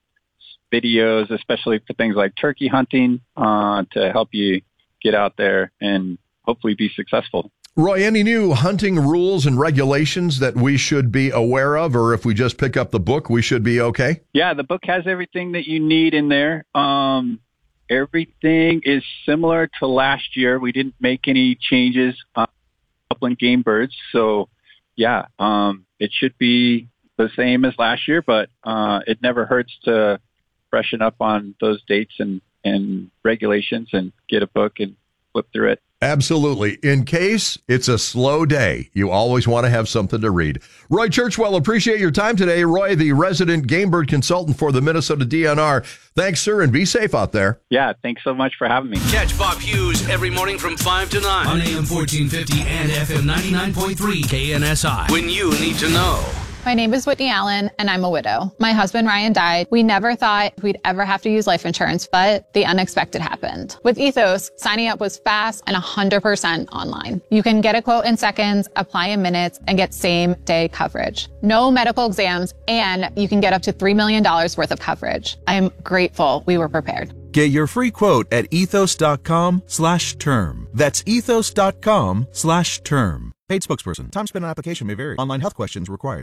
Speaker 21: videos, especially for things like turkey hunting, uh, to help you get out there and hopefully be successful.
Speaker 5: Roy, any new hunting rules and regulations that we should be aware of, or if we just pick up the book, we should be okay?
Speaker 21: Yeah, the book has everything that you need in there. Um, everything is similar to last year. We didn't make any changes on upland game birds. So, yeah, um, it should be the same as last year, but uh, it never hurts to freshen up on those dates and, and regulations and get a book and flip through it.
Speaker 5: Absolutely. In case it's a slow day, you always want to have something to read. Roy Churchwell, appreciate your time today. Roy, the resident game bird consultant for the Minnesota D N R. Thanks, sir, and be safe out there.
Speaker 21: Yeah, thanks so much for having me.
Speaker 6: Catch Bob Hughes every morning from five to nine on A M fourteen fifty and F M ninety-nine point three K N S I. When you need to know.
Speaker 3: My name is Whitney Allen, and I'm a widow. My husband, Ryan, died. We never thought we'd ever have to use life insurance, but the unexpected happened. With Ethos, signing up was fast and one hundred percent online. You can get a quote in seconds, apply in minutes, and get same-day coverage. No medical exams, and you can get up to three million dollars worth of coverage. I am grateful we were prepared.
Speaker 7: Get your free quote at ethos.com slash term. That's ethos.com slash term. Paid spokesperson. Time spent on application may vary. Online health questions required.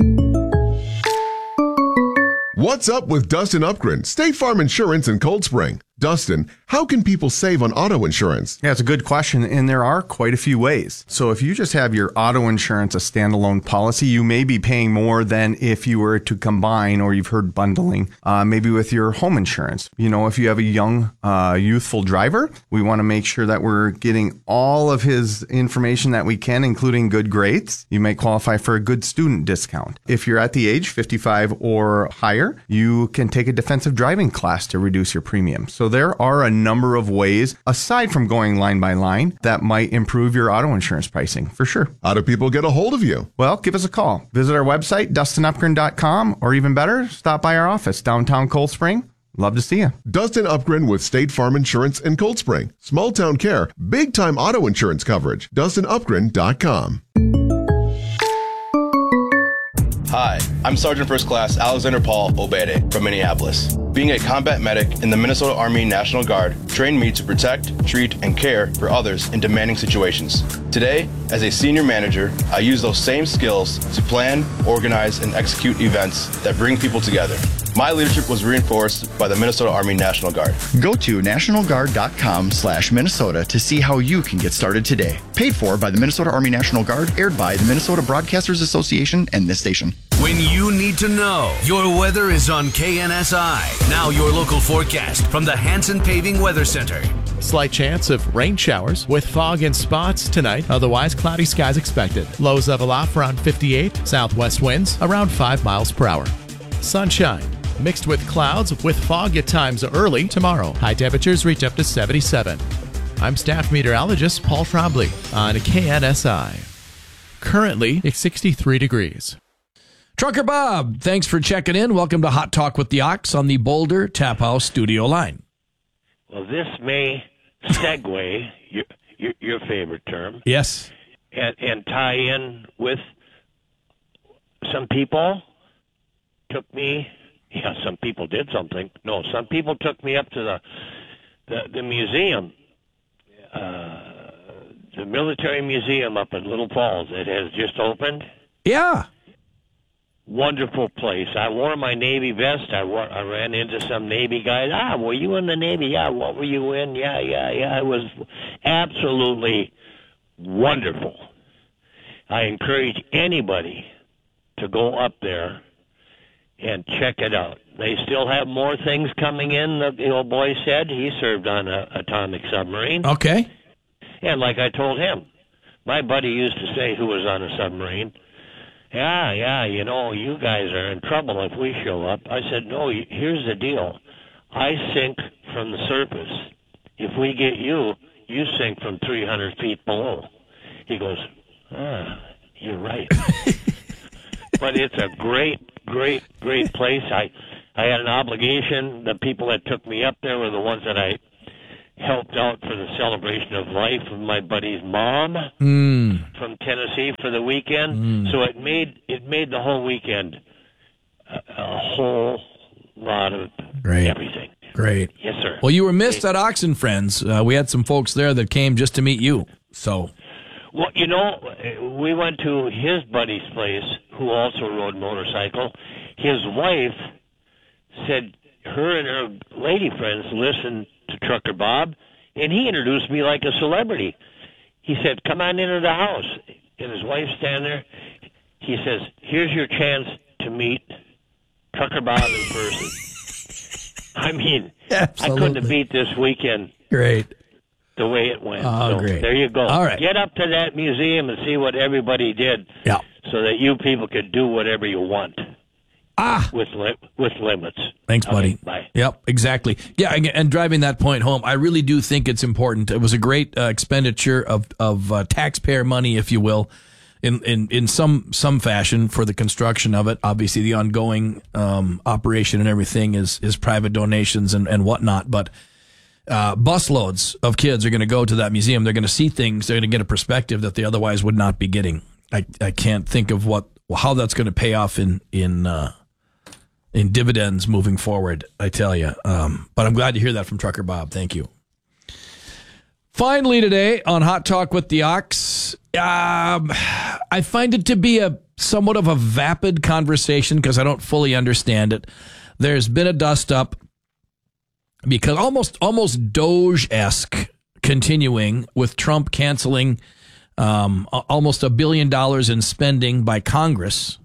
Speaker 28: What's up with Dustin Upgren, State Farm Insurance in Cold Spring? Dustin, how can people save on auto insurance?
Speaker 8: Yeah, it's a good question, and there are quite a few ways. So if you just have your auto insurance a standalone policy, you may be paying more than if you were to combine, or you've heard bundling, uh, maybe with your home insurance. You know, if you have a young, uh, youthful driver, we want to make sure that we're getting all of his information that we can, including good grades. You may qualify for a good student discount. If you're at the age fifty-five or higher, you can take a defensive driving class to reduce your premium. So So there are a number of ways, aside from going line by line, that might improve your auto insurance pricing, for sure.
Speaker 28: How do people get a hold of you?
Speaker 8: Well, give us a call. Visit our website, dustin upgren dot com, or even better, stop by our office, downtown Cold Spring. Love to see you.
Speaker 28: Dustin Upgren with State Farm Insurance in Cold Spring. Small town care, big time auto insurance coverage. dustin upgren dot com.
Speaker 10: Hi, I'm Sergeant First Class Alexander Paul Obede from Minneapolis. Being a combat medic in the Minnesota Army National Guard trained me to protect, treat, and care for others in demanding situations. Today, as a senior manager, I use those same skills to plan, organize, and execute events that bring people together. My leadership was reinforced by the Minnesota Army National Guard.
Speaker 11: Go to national guard dot com slash Minnesota to see how you can get started today. Paid for by the Minnesota Army National Guard, aired by the Minnesota Broadcasters Association and this station.
Speaker 6: When you need to know, your weather is on K N S I. Now your local forecast from the Hanson Paving Weather Center.
Speaker 27: Slight chance of rain showers with fog and spots tonight. Otherwise, cloudy skies expected. Lows level off around fifty-eight. Southwest winds around five miles per hour. Sunshine mixed with clouds with fog at times early tomorrow. High temperatures reach up to seventy-seven. I'm staff meteorologist Paul Trombley on K N S I. Currently, it's sixty-three degrees.
Speaker 12: Trucker Bob, thanks for checking in. Welcome to Hot Talk with the Ox on the Boulder Tap House studio line.
Speaker 13: Well, this may segue, your, your, your favorite term.
Speaker 12: Yes.
Speaker 13: And, and tie in with some people took me, yeah, some people did something. No, some people took me up to the, the, the museum, uh, the military museum up in Little Falls. It has just opened.
Speaker 12: Yeah.
Speaker 13: Wonderful place. I wore my Navy vest. I, wore, I ran into some Navy guys. Ah, were you in the Navy? Yeah, what were you in? Yeah, yeah, yeah. It was absolutely wonderful. I encourage anybody to go up there and check it out. They still have more things coming in. The old boy said he served on an atomic submarine.
Speaker 12: Okay.
Speaker 13: And like I told him, my buddy used to say, who was on a submarine, yeah, yeah, you know, you guys are in trouble if we show up. I said, no, here's the deal. I sink from the surface. If we get you, you sink from three hundred feet below. He goes, ah, you're right. But it's a great, great, great place. I, I had an obligation. The people that took me up there were the ones that I helped out for the celebration of life of my buddy's mom
Speaker 12: mm.
Speaker 13: from Tennessee for the weekend.
Speaker 12: Mm.
Speaker 13: So it made it made the whole weekend a, a whole lot of
Speaker 12: Great.
Speaker 13: everything.
Speaker 12: Great.
Speaker 13: Yes, sir.
Speaker 12: Well, you were missed at Oxen Friends. Uh, we had some folks there that came just to meet you. So,
Speaker 13: well, you know, we went to his buddy's place, who also rode motorcycle. His wife said her and her lady friends listened to Trucker Bob, and he introduced me like a celebrity. He said, come on into the house. And his wife standing there. He says, here's your chance to meet Trucker Bob in person. I mean,
Speaker 12: Absolutely.
Speaker 13: I couldn't have beat this weekend.
Speaker 12: Great.
Speaker 13: The way it went.
Speaker 12: Oh,
Speaker 13: so
Speaker 12: great.
Speaker 13: There you go.
Speaker 12: All right.
Speaker 13: Get up to that museum and see what everybody did.
Speaker 12: Yeah.
Speaker 13: So that you people could do whatever you want.
Speaker 12: Ah.
Speaker 13: With li- with limits.
Speaker 12: Thanks, buddy.
Speaker 13: Okay, bye.
Speaker 12: Yep, exactly. Yeah, and, and driving that point home, I really do think it's important. It was a great uh, expenditure of of uh, taxpayer money, if you will, in, in, in some some fashion for the construction of it. Obviously, the ongoing um, operation and everything is is private donations and, and whatnot. But uh, busloads of kids are going to go to that museum. They're going to see things. They're going to get a perspective that they otherwise would not be getting. I, I can't think of what how that's going to pay off in in. Uh, in dividends moving forward, I tell you. Um, but I'm glad to hear that from Trucker Bob. Thank you. Finally today on Hot Talk with the Ox, um, I find it to be a somewhat of a vapid conversation because I don't fully understand it. There's been a dust up because almost almost Doge-esque continuing with Trump canceling um, almost a billion dollars in spending by Congress.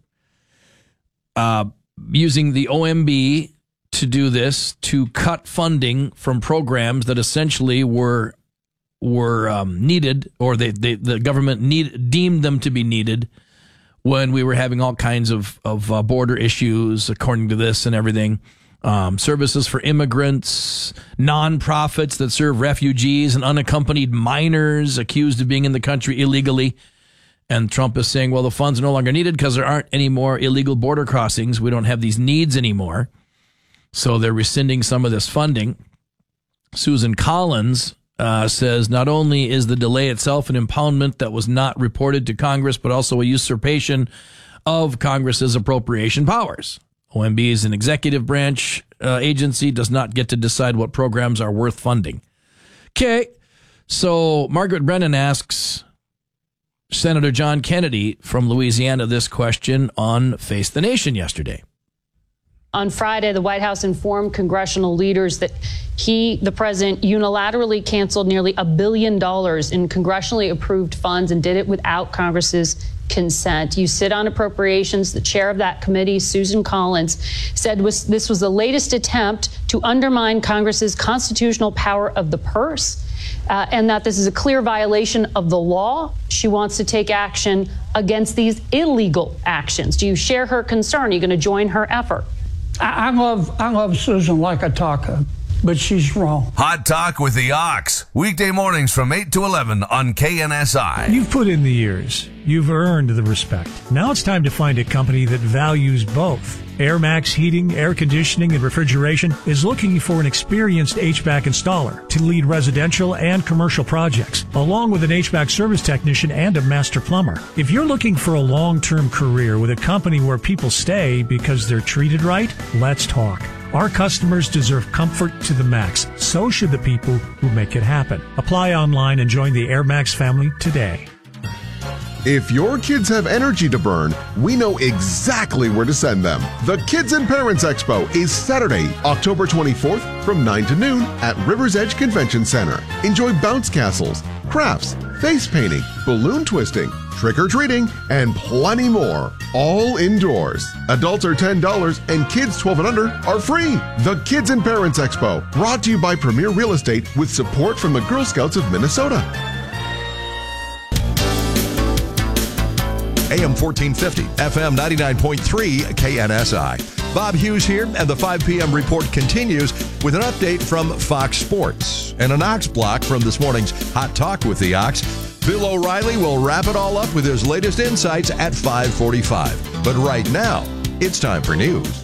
Speaker 12: Uh, using the O M B to do this, to cut funding from programs that essentially were were um, needed, or they, they, the government need, deemed them to be needed when we were having all kinds of, of uh, border issues, according to this and everything. Um, services for immigrants, nonprofits that serve refugees and unaccompanied minors accused of being in the country illegally. And Trump is saying, well, the funds are no longer needed because there aren't any more illegal border crossings. We don't have these needs anymore. So they're rescinding some of this funding. Susan Collins uh, says not only is the delay itself an impoundment that was not reported to Congress, but also a usurpation of Congress's appropriation powers. O M B is an executive branch uh, agency, does not get to decide what programs are worth funding. Okay, so Margaret Brennan asks Senator John Kennedy from Louisiana this question on Face the Nation yesterday.
Speaker 14: On Friday, the White House informed congressional leaders that he, the president, unilaterally canceled nearly a billion dollars in congressionally approved funds and did it without Congress's consent. You sit on appropriations. The chair of that committee, Susan Collins, said was, this was the latest attempt to undermine Congress's constitutional power of the purse. Uh, and that this is a clear violation of the law. She wants to take action against these illegal actions. Do you share her concern? Are you going to join her effort?
Speaker 15: I, I love I love Susan like a taco. but she's wrong.
Speaker 6: Hot Talk with the Ox. Weekday mornings from eight to eleven on K N S I.
Speaker 31: You've put in the years. You've earned the respect. Now it's time to find a company that values both. Air Max Heating, Air Conditioning, and Refrigeration is looking for an experienced H V A C installer to lead residential and commercial projects, along with an H V A C service technician and a master plumber. If you're looking for a long-term career with a company where people stay because they're treated right, let's talk. Our customers deserve comfort to the max. So should the people who make it happen. Apply online and join the Air Max family today.
Speaker 28: If your kids have energy to burn, we know exactly where to send them. The Kids and Parents Expo is Saturday, October twenty-fourth from nine to noon at River's Edge Convention Center. Enjoy bounce castles, crafts, face painting, balloon twisting, trick-or-treating, and plenty more. All indoors. Adults are ten dollars and kids twelve and under are free. The Kids and Parents Expo, brought to you by Premier Real Estate with support from the Girl Scouts of Minnesota.
Speaker 5: A M fourteen fifty, F M ninety-nine point three, K N S I. Bob Hughes here, and the five p.m. report continues with an update from Fox Sports and an Ox block from this morning's Hot Talk with the Ox. Bill O'Reilly will wrap it all up with his latest insights at five forty-five. But right now, it's time for news.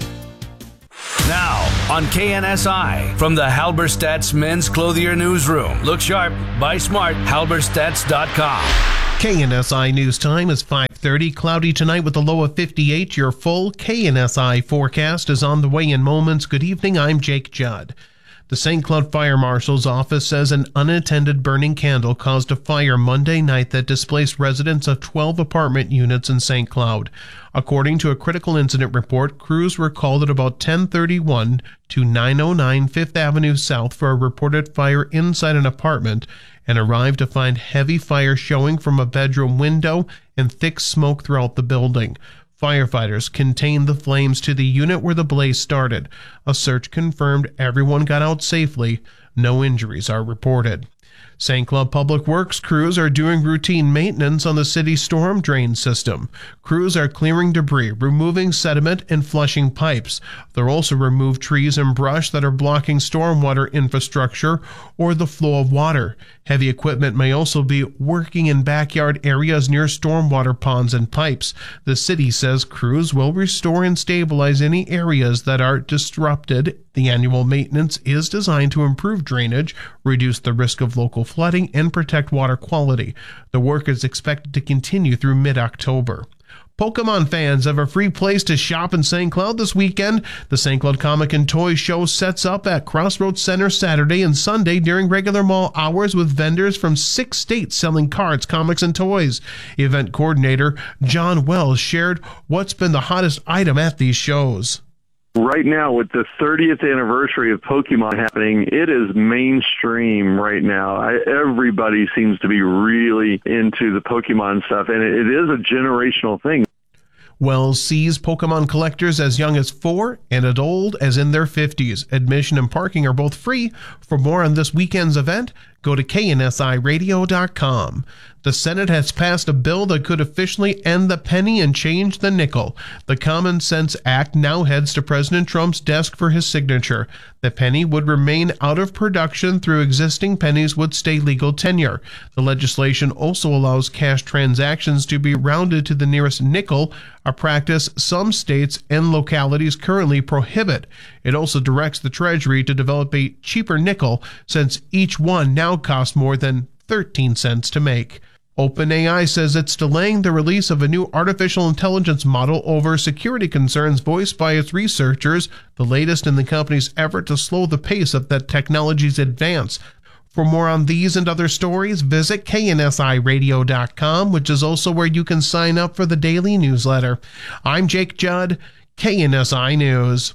Speaker 6: Now on K N S I from the Halberstadt's Men's Clothier Newsroom. Look sharp, buy smart, halberstadts dot com.
Speaker 16: K N S I news time is five thirty. Cloudy tonight with a low of fifty-eight. Your full K N S I forecast is on the way in moments. Good evening, I'm Jake Judd. The Saint Cloud Fire Marshal's office says an unattended burning candle caused a fire Monday night that displaced residents of twelve apartment units in Saint Cloud. According to a critical incident report, crews were called at about ten thirty-one to nine oh nine Fifth Avenue South for a reported fire inside an apartment and arrived to find heavy fire showing from a bedroom window and thick smoke throughout the building. Firefighters contained the flames to the unit where the blaze started. A search confirmed everyone got out safely. No injuries are reported. Saint Cloud Public Works crews are doing routine maintenance on the city's storm drain system. Crews are clearing debris, removing sediment, and flushing pipes. They'll also remove trees and brush that are blocking stormwater infrastructure or the flow of water. Heavy equipment may also be working in backyard areas near stormwater ponds and pipes. The city says crews will restore and stabilize any areas that are disrupted. The annual maintenance is designed to improve drainage, reduce the risk of local flooding, and protect water quality. The work is expected to continue through mid-October. Pokemon fans have a free place to shop in Saint Cloud this weekend. The Saint Cloud Comic and Toy Show sets up at Crossroads Center Saturday and Sunday during regular mall hours with vendors from six states selling cards, comics, and toys. Event coordinator John Wells shared what's been the hottest item at these shows.
Speaker 18: Right now, with the thirtieth anniversary of Pokemon happening, it is mainstream right now. I, everybody seems to be really into the Pokemon stuff, and it, it is a generational thing.
Speaker 16: Wells sees Pokemon collectors as young as four and as old as in their fifties. Admission and parking are both free. For more on this weekend's event, go to K N S I radio dot com. The Senate has passed a bill that could officially end the penny and change the nickel. The Common Sense Act now heads to President Trump's desk for his signature. The penny would remain out of production through existing pennies would stay legal tenure. The legislation also allows cash transactions to be rounded to the nearest nickel, a practice some states and localities currently prohibit. It also directs the Treasury to develop a cheaper nickel, since each one now costs more than thirteen cents to make. OpenAI says it's delaying the release of a new artificial intelligence model over security concerns voiced by its researchers, the latest in the company's effort to slow the pace of that technology's advance. For more on these and other stories, visit K N S I radio dot com, which is also where you can sign up for the daily newsletter. I'm Jake Judd, K N S I News.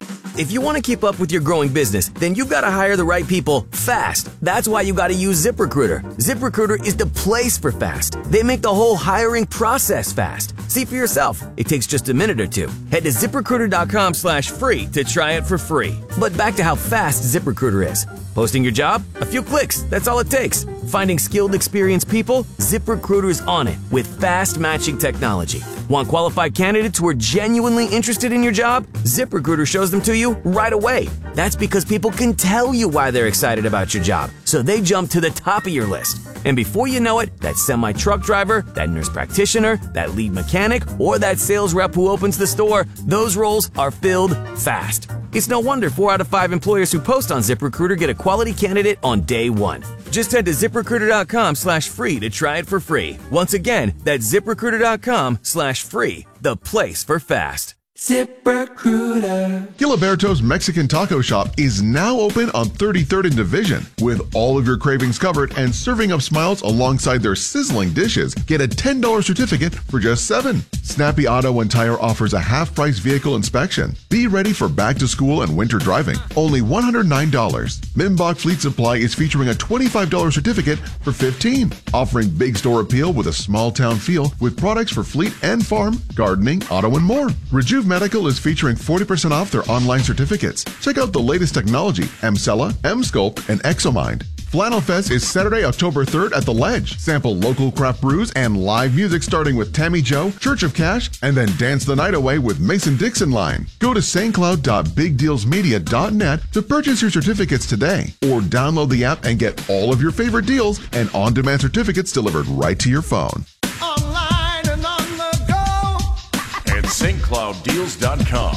Speaker 20: If you want to keep up with your growing business, then you've got to hire the right people fast. That's why you got to use ZipRecruiter. ZipRecruiter is the place for fast. They make the whole hiring process fast. See for yourself. It takes just a minute or two. Head to ZipRecruiter dot com slash free to try it for free. But back to how fast ZipRecruiter is. Posting your job? A few clicks. That's all it takes. Finding skilled, experienced people? ZipRecruiter's on it with fast matching technology. Want qualified candidates who are genuinely interested in your job? ZipRecruiter shows them to you right away. That's because people can tell you why they're excited about your job, so they jump to the top of your list. And before you know it, that semi-truck driver, that nurse practitioner, that lead mechanic, or that sales rep who opens the store, those roles are filled fast. It's no wonder four out of five employers who post on ZipRecruiter get a quality candidate on day one. Just head to ZipRecruiter.com slash free to try it for free. Once again, that's ZipRecruiter.com slash free, the place for fast. ZipRecruiter.
Speaker 28: Giliberto's Mexican Taco Shop is now open on thirty-third and Division. With all of your cravings covered and serving up smiles alongside their sizzling dishes, get a ten dollars certificate for just seven dollars. Snappy Auto and Tire offers a half-price vehicle inspection. Be ready for back to school and winter driving. Only one hundred nine dollars. Mimbach Fleet Supply is featuring a twenty-five dollars certificate for fifteen dollars. Offering big store appeal with a small town feel with products for fleet and farm, gardening, auto, and more. Rejuve Medical is featuring forty percent off their online certificates. Check out the latest technology, Emcella, Emsculpt, and Exomind. Flannel Fest is Saturday, October third at The Ledge. Sample local craft brews and live music starting with Tammy Joe, Church of Cash, and then dance the night away with Mason Dixon Line. Go to st cloud dot big deals media dot net to purchase your certificates today, or download the app and get all of your favorite deals and on-demand certificates delivered right to your phone.
Speaker 1: Online and on the go at st cloud deals dot com.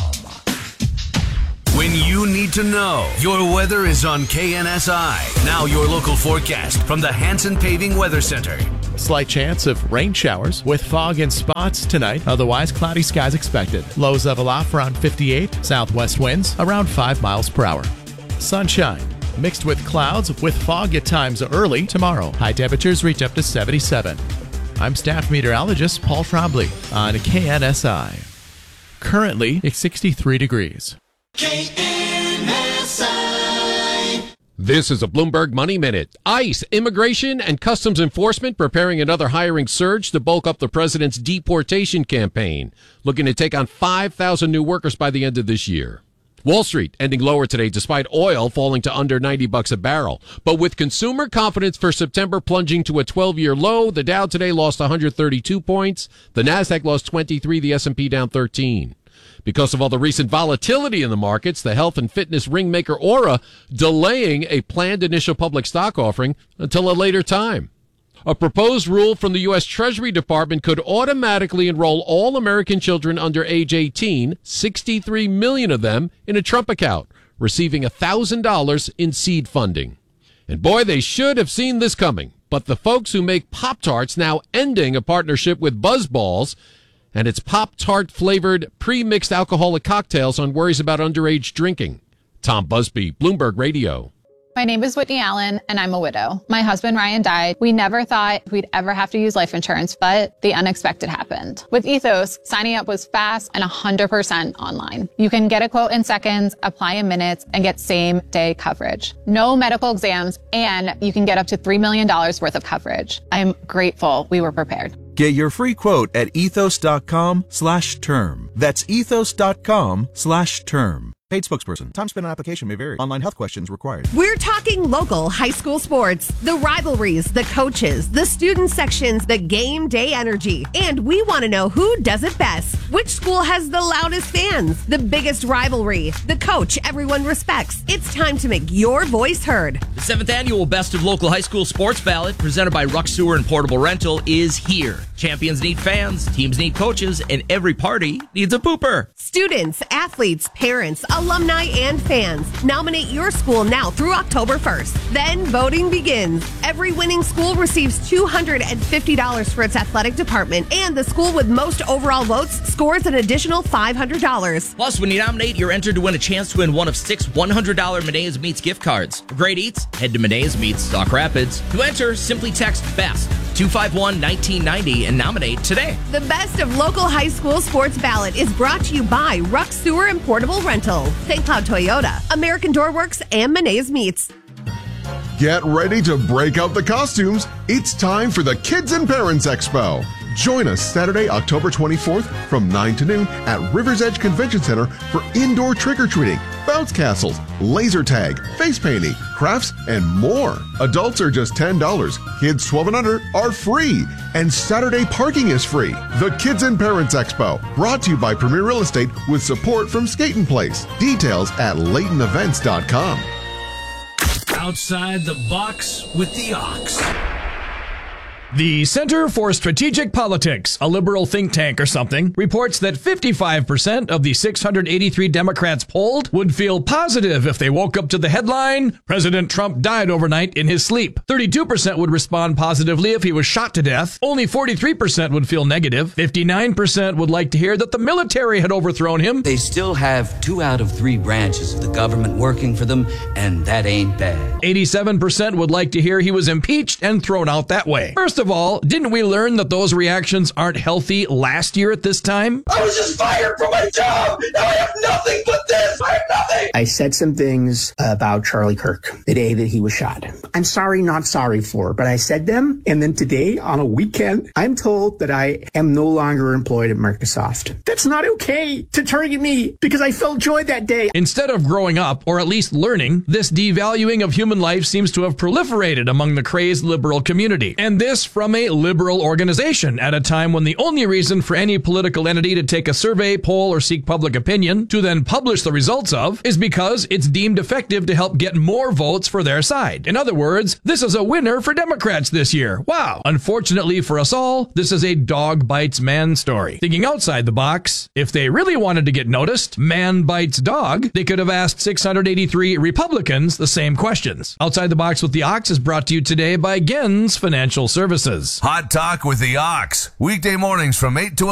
Speaker 6: When you need to know, your weather is on K N S I. Now your local forecast from the Hanson Paving Weather Center.
Speaker 27: Slight chance of rain showers with fog and spots tonight. Otherwise, cloudy skies expected. Lows level off around fifty-eight. Southwest winds around five miles per hour. Sunshine mixed with clouds with fog at times early tomorrow. High temperatures reach up to seventy-seven. I'm staff meteorologist Paul Trombley on K N S I. Currently, it's sixty-three degrees.
Speaker 1: K N S I.
Speaker 2: This is a Bloomberg Money Minute. ICE, Immigration and Customs Enforcement preparing another hiring surge to bulk up the president's deportation campaign, looking to take on five thousand new workers by the end of this year. Wall Street ending lower today despite oil falling to under ninety bucks a barrel. But with consumer confidence for September plunging to a twelve-year low, the Dow today lost one hundred thirty-two points, the Nasdaq lost twenty-three, the S and P down thirteen. Because of all the recent volatility in the markets, the health and fitness ring maker Aura delaying a planned initial public stock offering until a later time. A proposed rule from the U S Treasury Department could automatically enroll all American children under age eighteen, sixty-three million of them, in a Trump account, receiving one thousand dollars in seed funding. And boy, they should have seen this coming. But the folks who make Pop-Tarts now ending a partnership with Buzzballs and its Pop-Tart flavored pre-mixed alcoholic cocktails on worries about underage drinking. Tom Busby, Bloomberg Radio.
Speaker 3: My name is Whitney Allen, and I'm a widow. My husband, Ryan, died. We never thought we'd ever have to use life insurance, but the unexpected happened. With Ethos, signing up was fast and one hundred percent online. You can get a quote in seconds, apply in minutes, and get same-day coverage. No medical exams, and you can get up to three million dollars worth of coverage. I'm grateful we were prepared.
Speaker 7: Get your free quote at ethos.com slash term. That's ethos.com slash term. Paid spokesperson. Time spent on application may vary. Online health questions required.
Speaker 4: We're talking local high school sports, the rivalries, the coaches, the student sections, the game day energy. And we want to know who does it best. Which school has the loudest fans, the biggest rivalry, the coach everyone respects. It's time to make your voice heard.
Speaker 15: The seventh annual Best of Local High School Sports Ballot, presented by Ruck Sewer and Portable Rental, is here. Champions need fans, teams need coaches, and every party needs a pooper.
Speaker 4: Students, athletes, parents, alumni, and fans. Nominate your school now through October first. Then voting begins. Every winning school receives two hundred fifty dollars for its athletic department, and the school with most overall votes scores an additional five hundred dollars.
Speaker 15: Plus, when you nominate, you're entered to win a chance to win one of six one hundred dollars Medea's Meats gift cards. For great eats, head to Medea's Meats, Stock Rapids. To enter, simply text BEST two five one, one nine nine zero and nominate today.
Speaker 4: The Best of Local High School Sports Ballot is brought to you by Ruck Sewer and Portable Rental, Saint Cloud Toyota, American Doorworks, and Medea's Meats.
Speaker 28: Get ready to break out the costumes. It's time for the Kids and Parents Expo. Join us Saturday, October twenty-fourth from nine to noon at River's Edge Convention Center for indoor trick-or-treating, bounce castles, laser tag, face painting, crafts, and more. Adults are just ten dollars. Kids twelve and under are free. And Saturday parking is free. The Kids and Parents Expo, brought to you by Premier Real Estate with support from Skaten Place. Details at Layton Events dot com.
Speaker 12: Outside the box with the Ox.
Speaker 9: The Center for Strategic Politics, a liberal think tank or something, reports that fifty-five percent of the six hundred eighty-three Democrats polled would feel positive if they woke up to the headline, President Trump died overnight in his sleep. thirty-two percent would respond positively if he was shot to death. Only forty-three percent would feel negative. fifty-nine percent would like to hear that the military had overthrown him.
Speaker 17: They still have two out of three branches of the government working for them, and that ain't bad.
Speaker 9: eighty-seven percent would like to hear he was impeached and thrown out that way. First of all, didn't we learn that those reactions aren't healthy last year at this time? I was just fired from my job. Now I have nothing but this. I have nothing.
Speaker 19: I said some things about Charlie Kirk the day that he was shot. I'm sorry, not sorry for, but I said them. And then today on a weekend, I'm told that I am no longer employed at Microsoft. That's not okay to target me because I felt joy that day.
Speaker 9: Instead of growing up, or at least learning, this devaluing of human life seems to have proliferated among the crazed liberal community. And this from a liberal organization at a time when the only reason for any political entity to take a survey, poll, or seek public opinion to then publish the results of is because it's deemed effective to help get more votes for their side. In other words, this is a winner for Democrats this year. Wow. Unfortunately for us all, this is a dog bites man story. Thinking outside the box, if they really wanted to get noticed, man bites dog, they could have asked six hundred eighty-three Republicans the same questions. Outside the Box with the Ox is brought to you today by Gens Financial Services.
Speaker 6: Hot Talk with the Ox, weekday mornings from eight to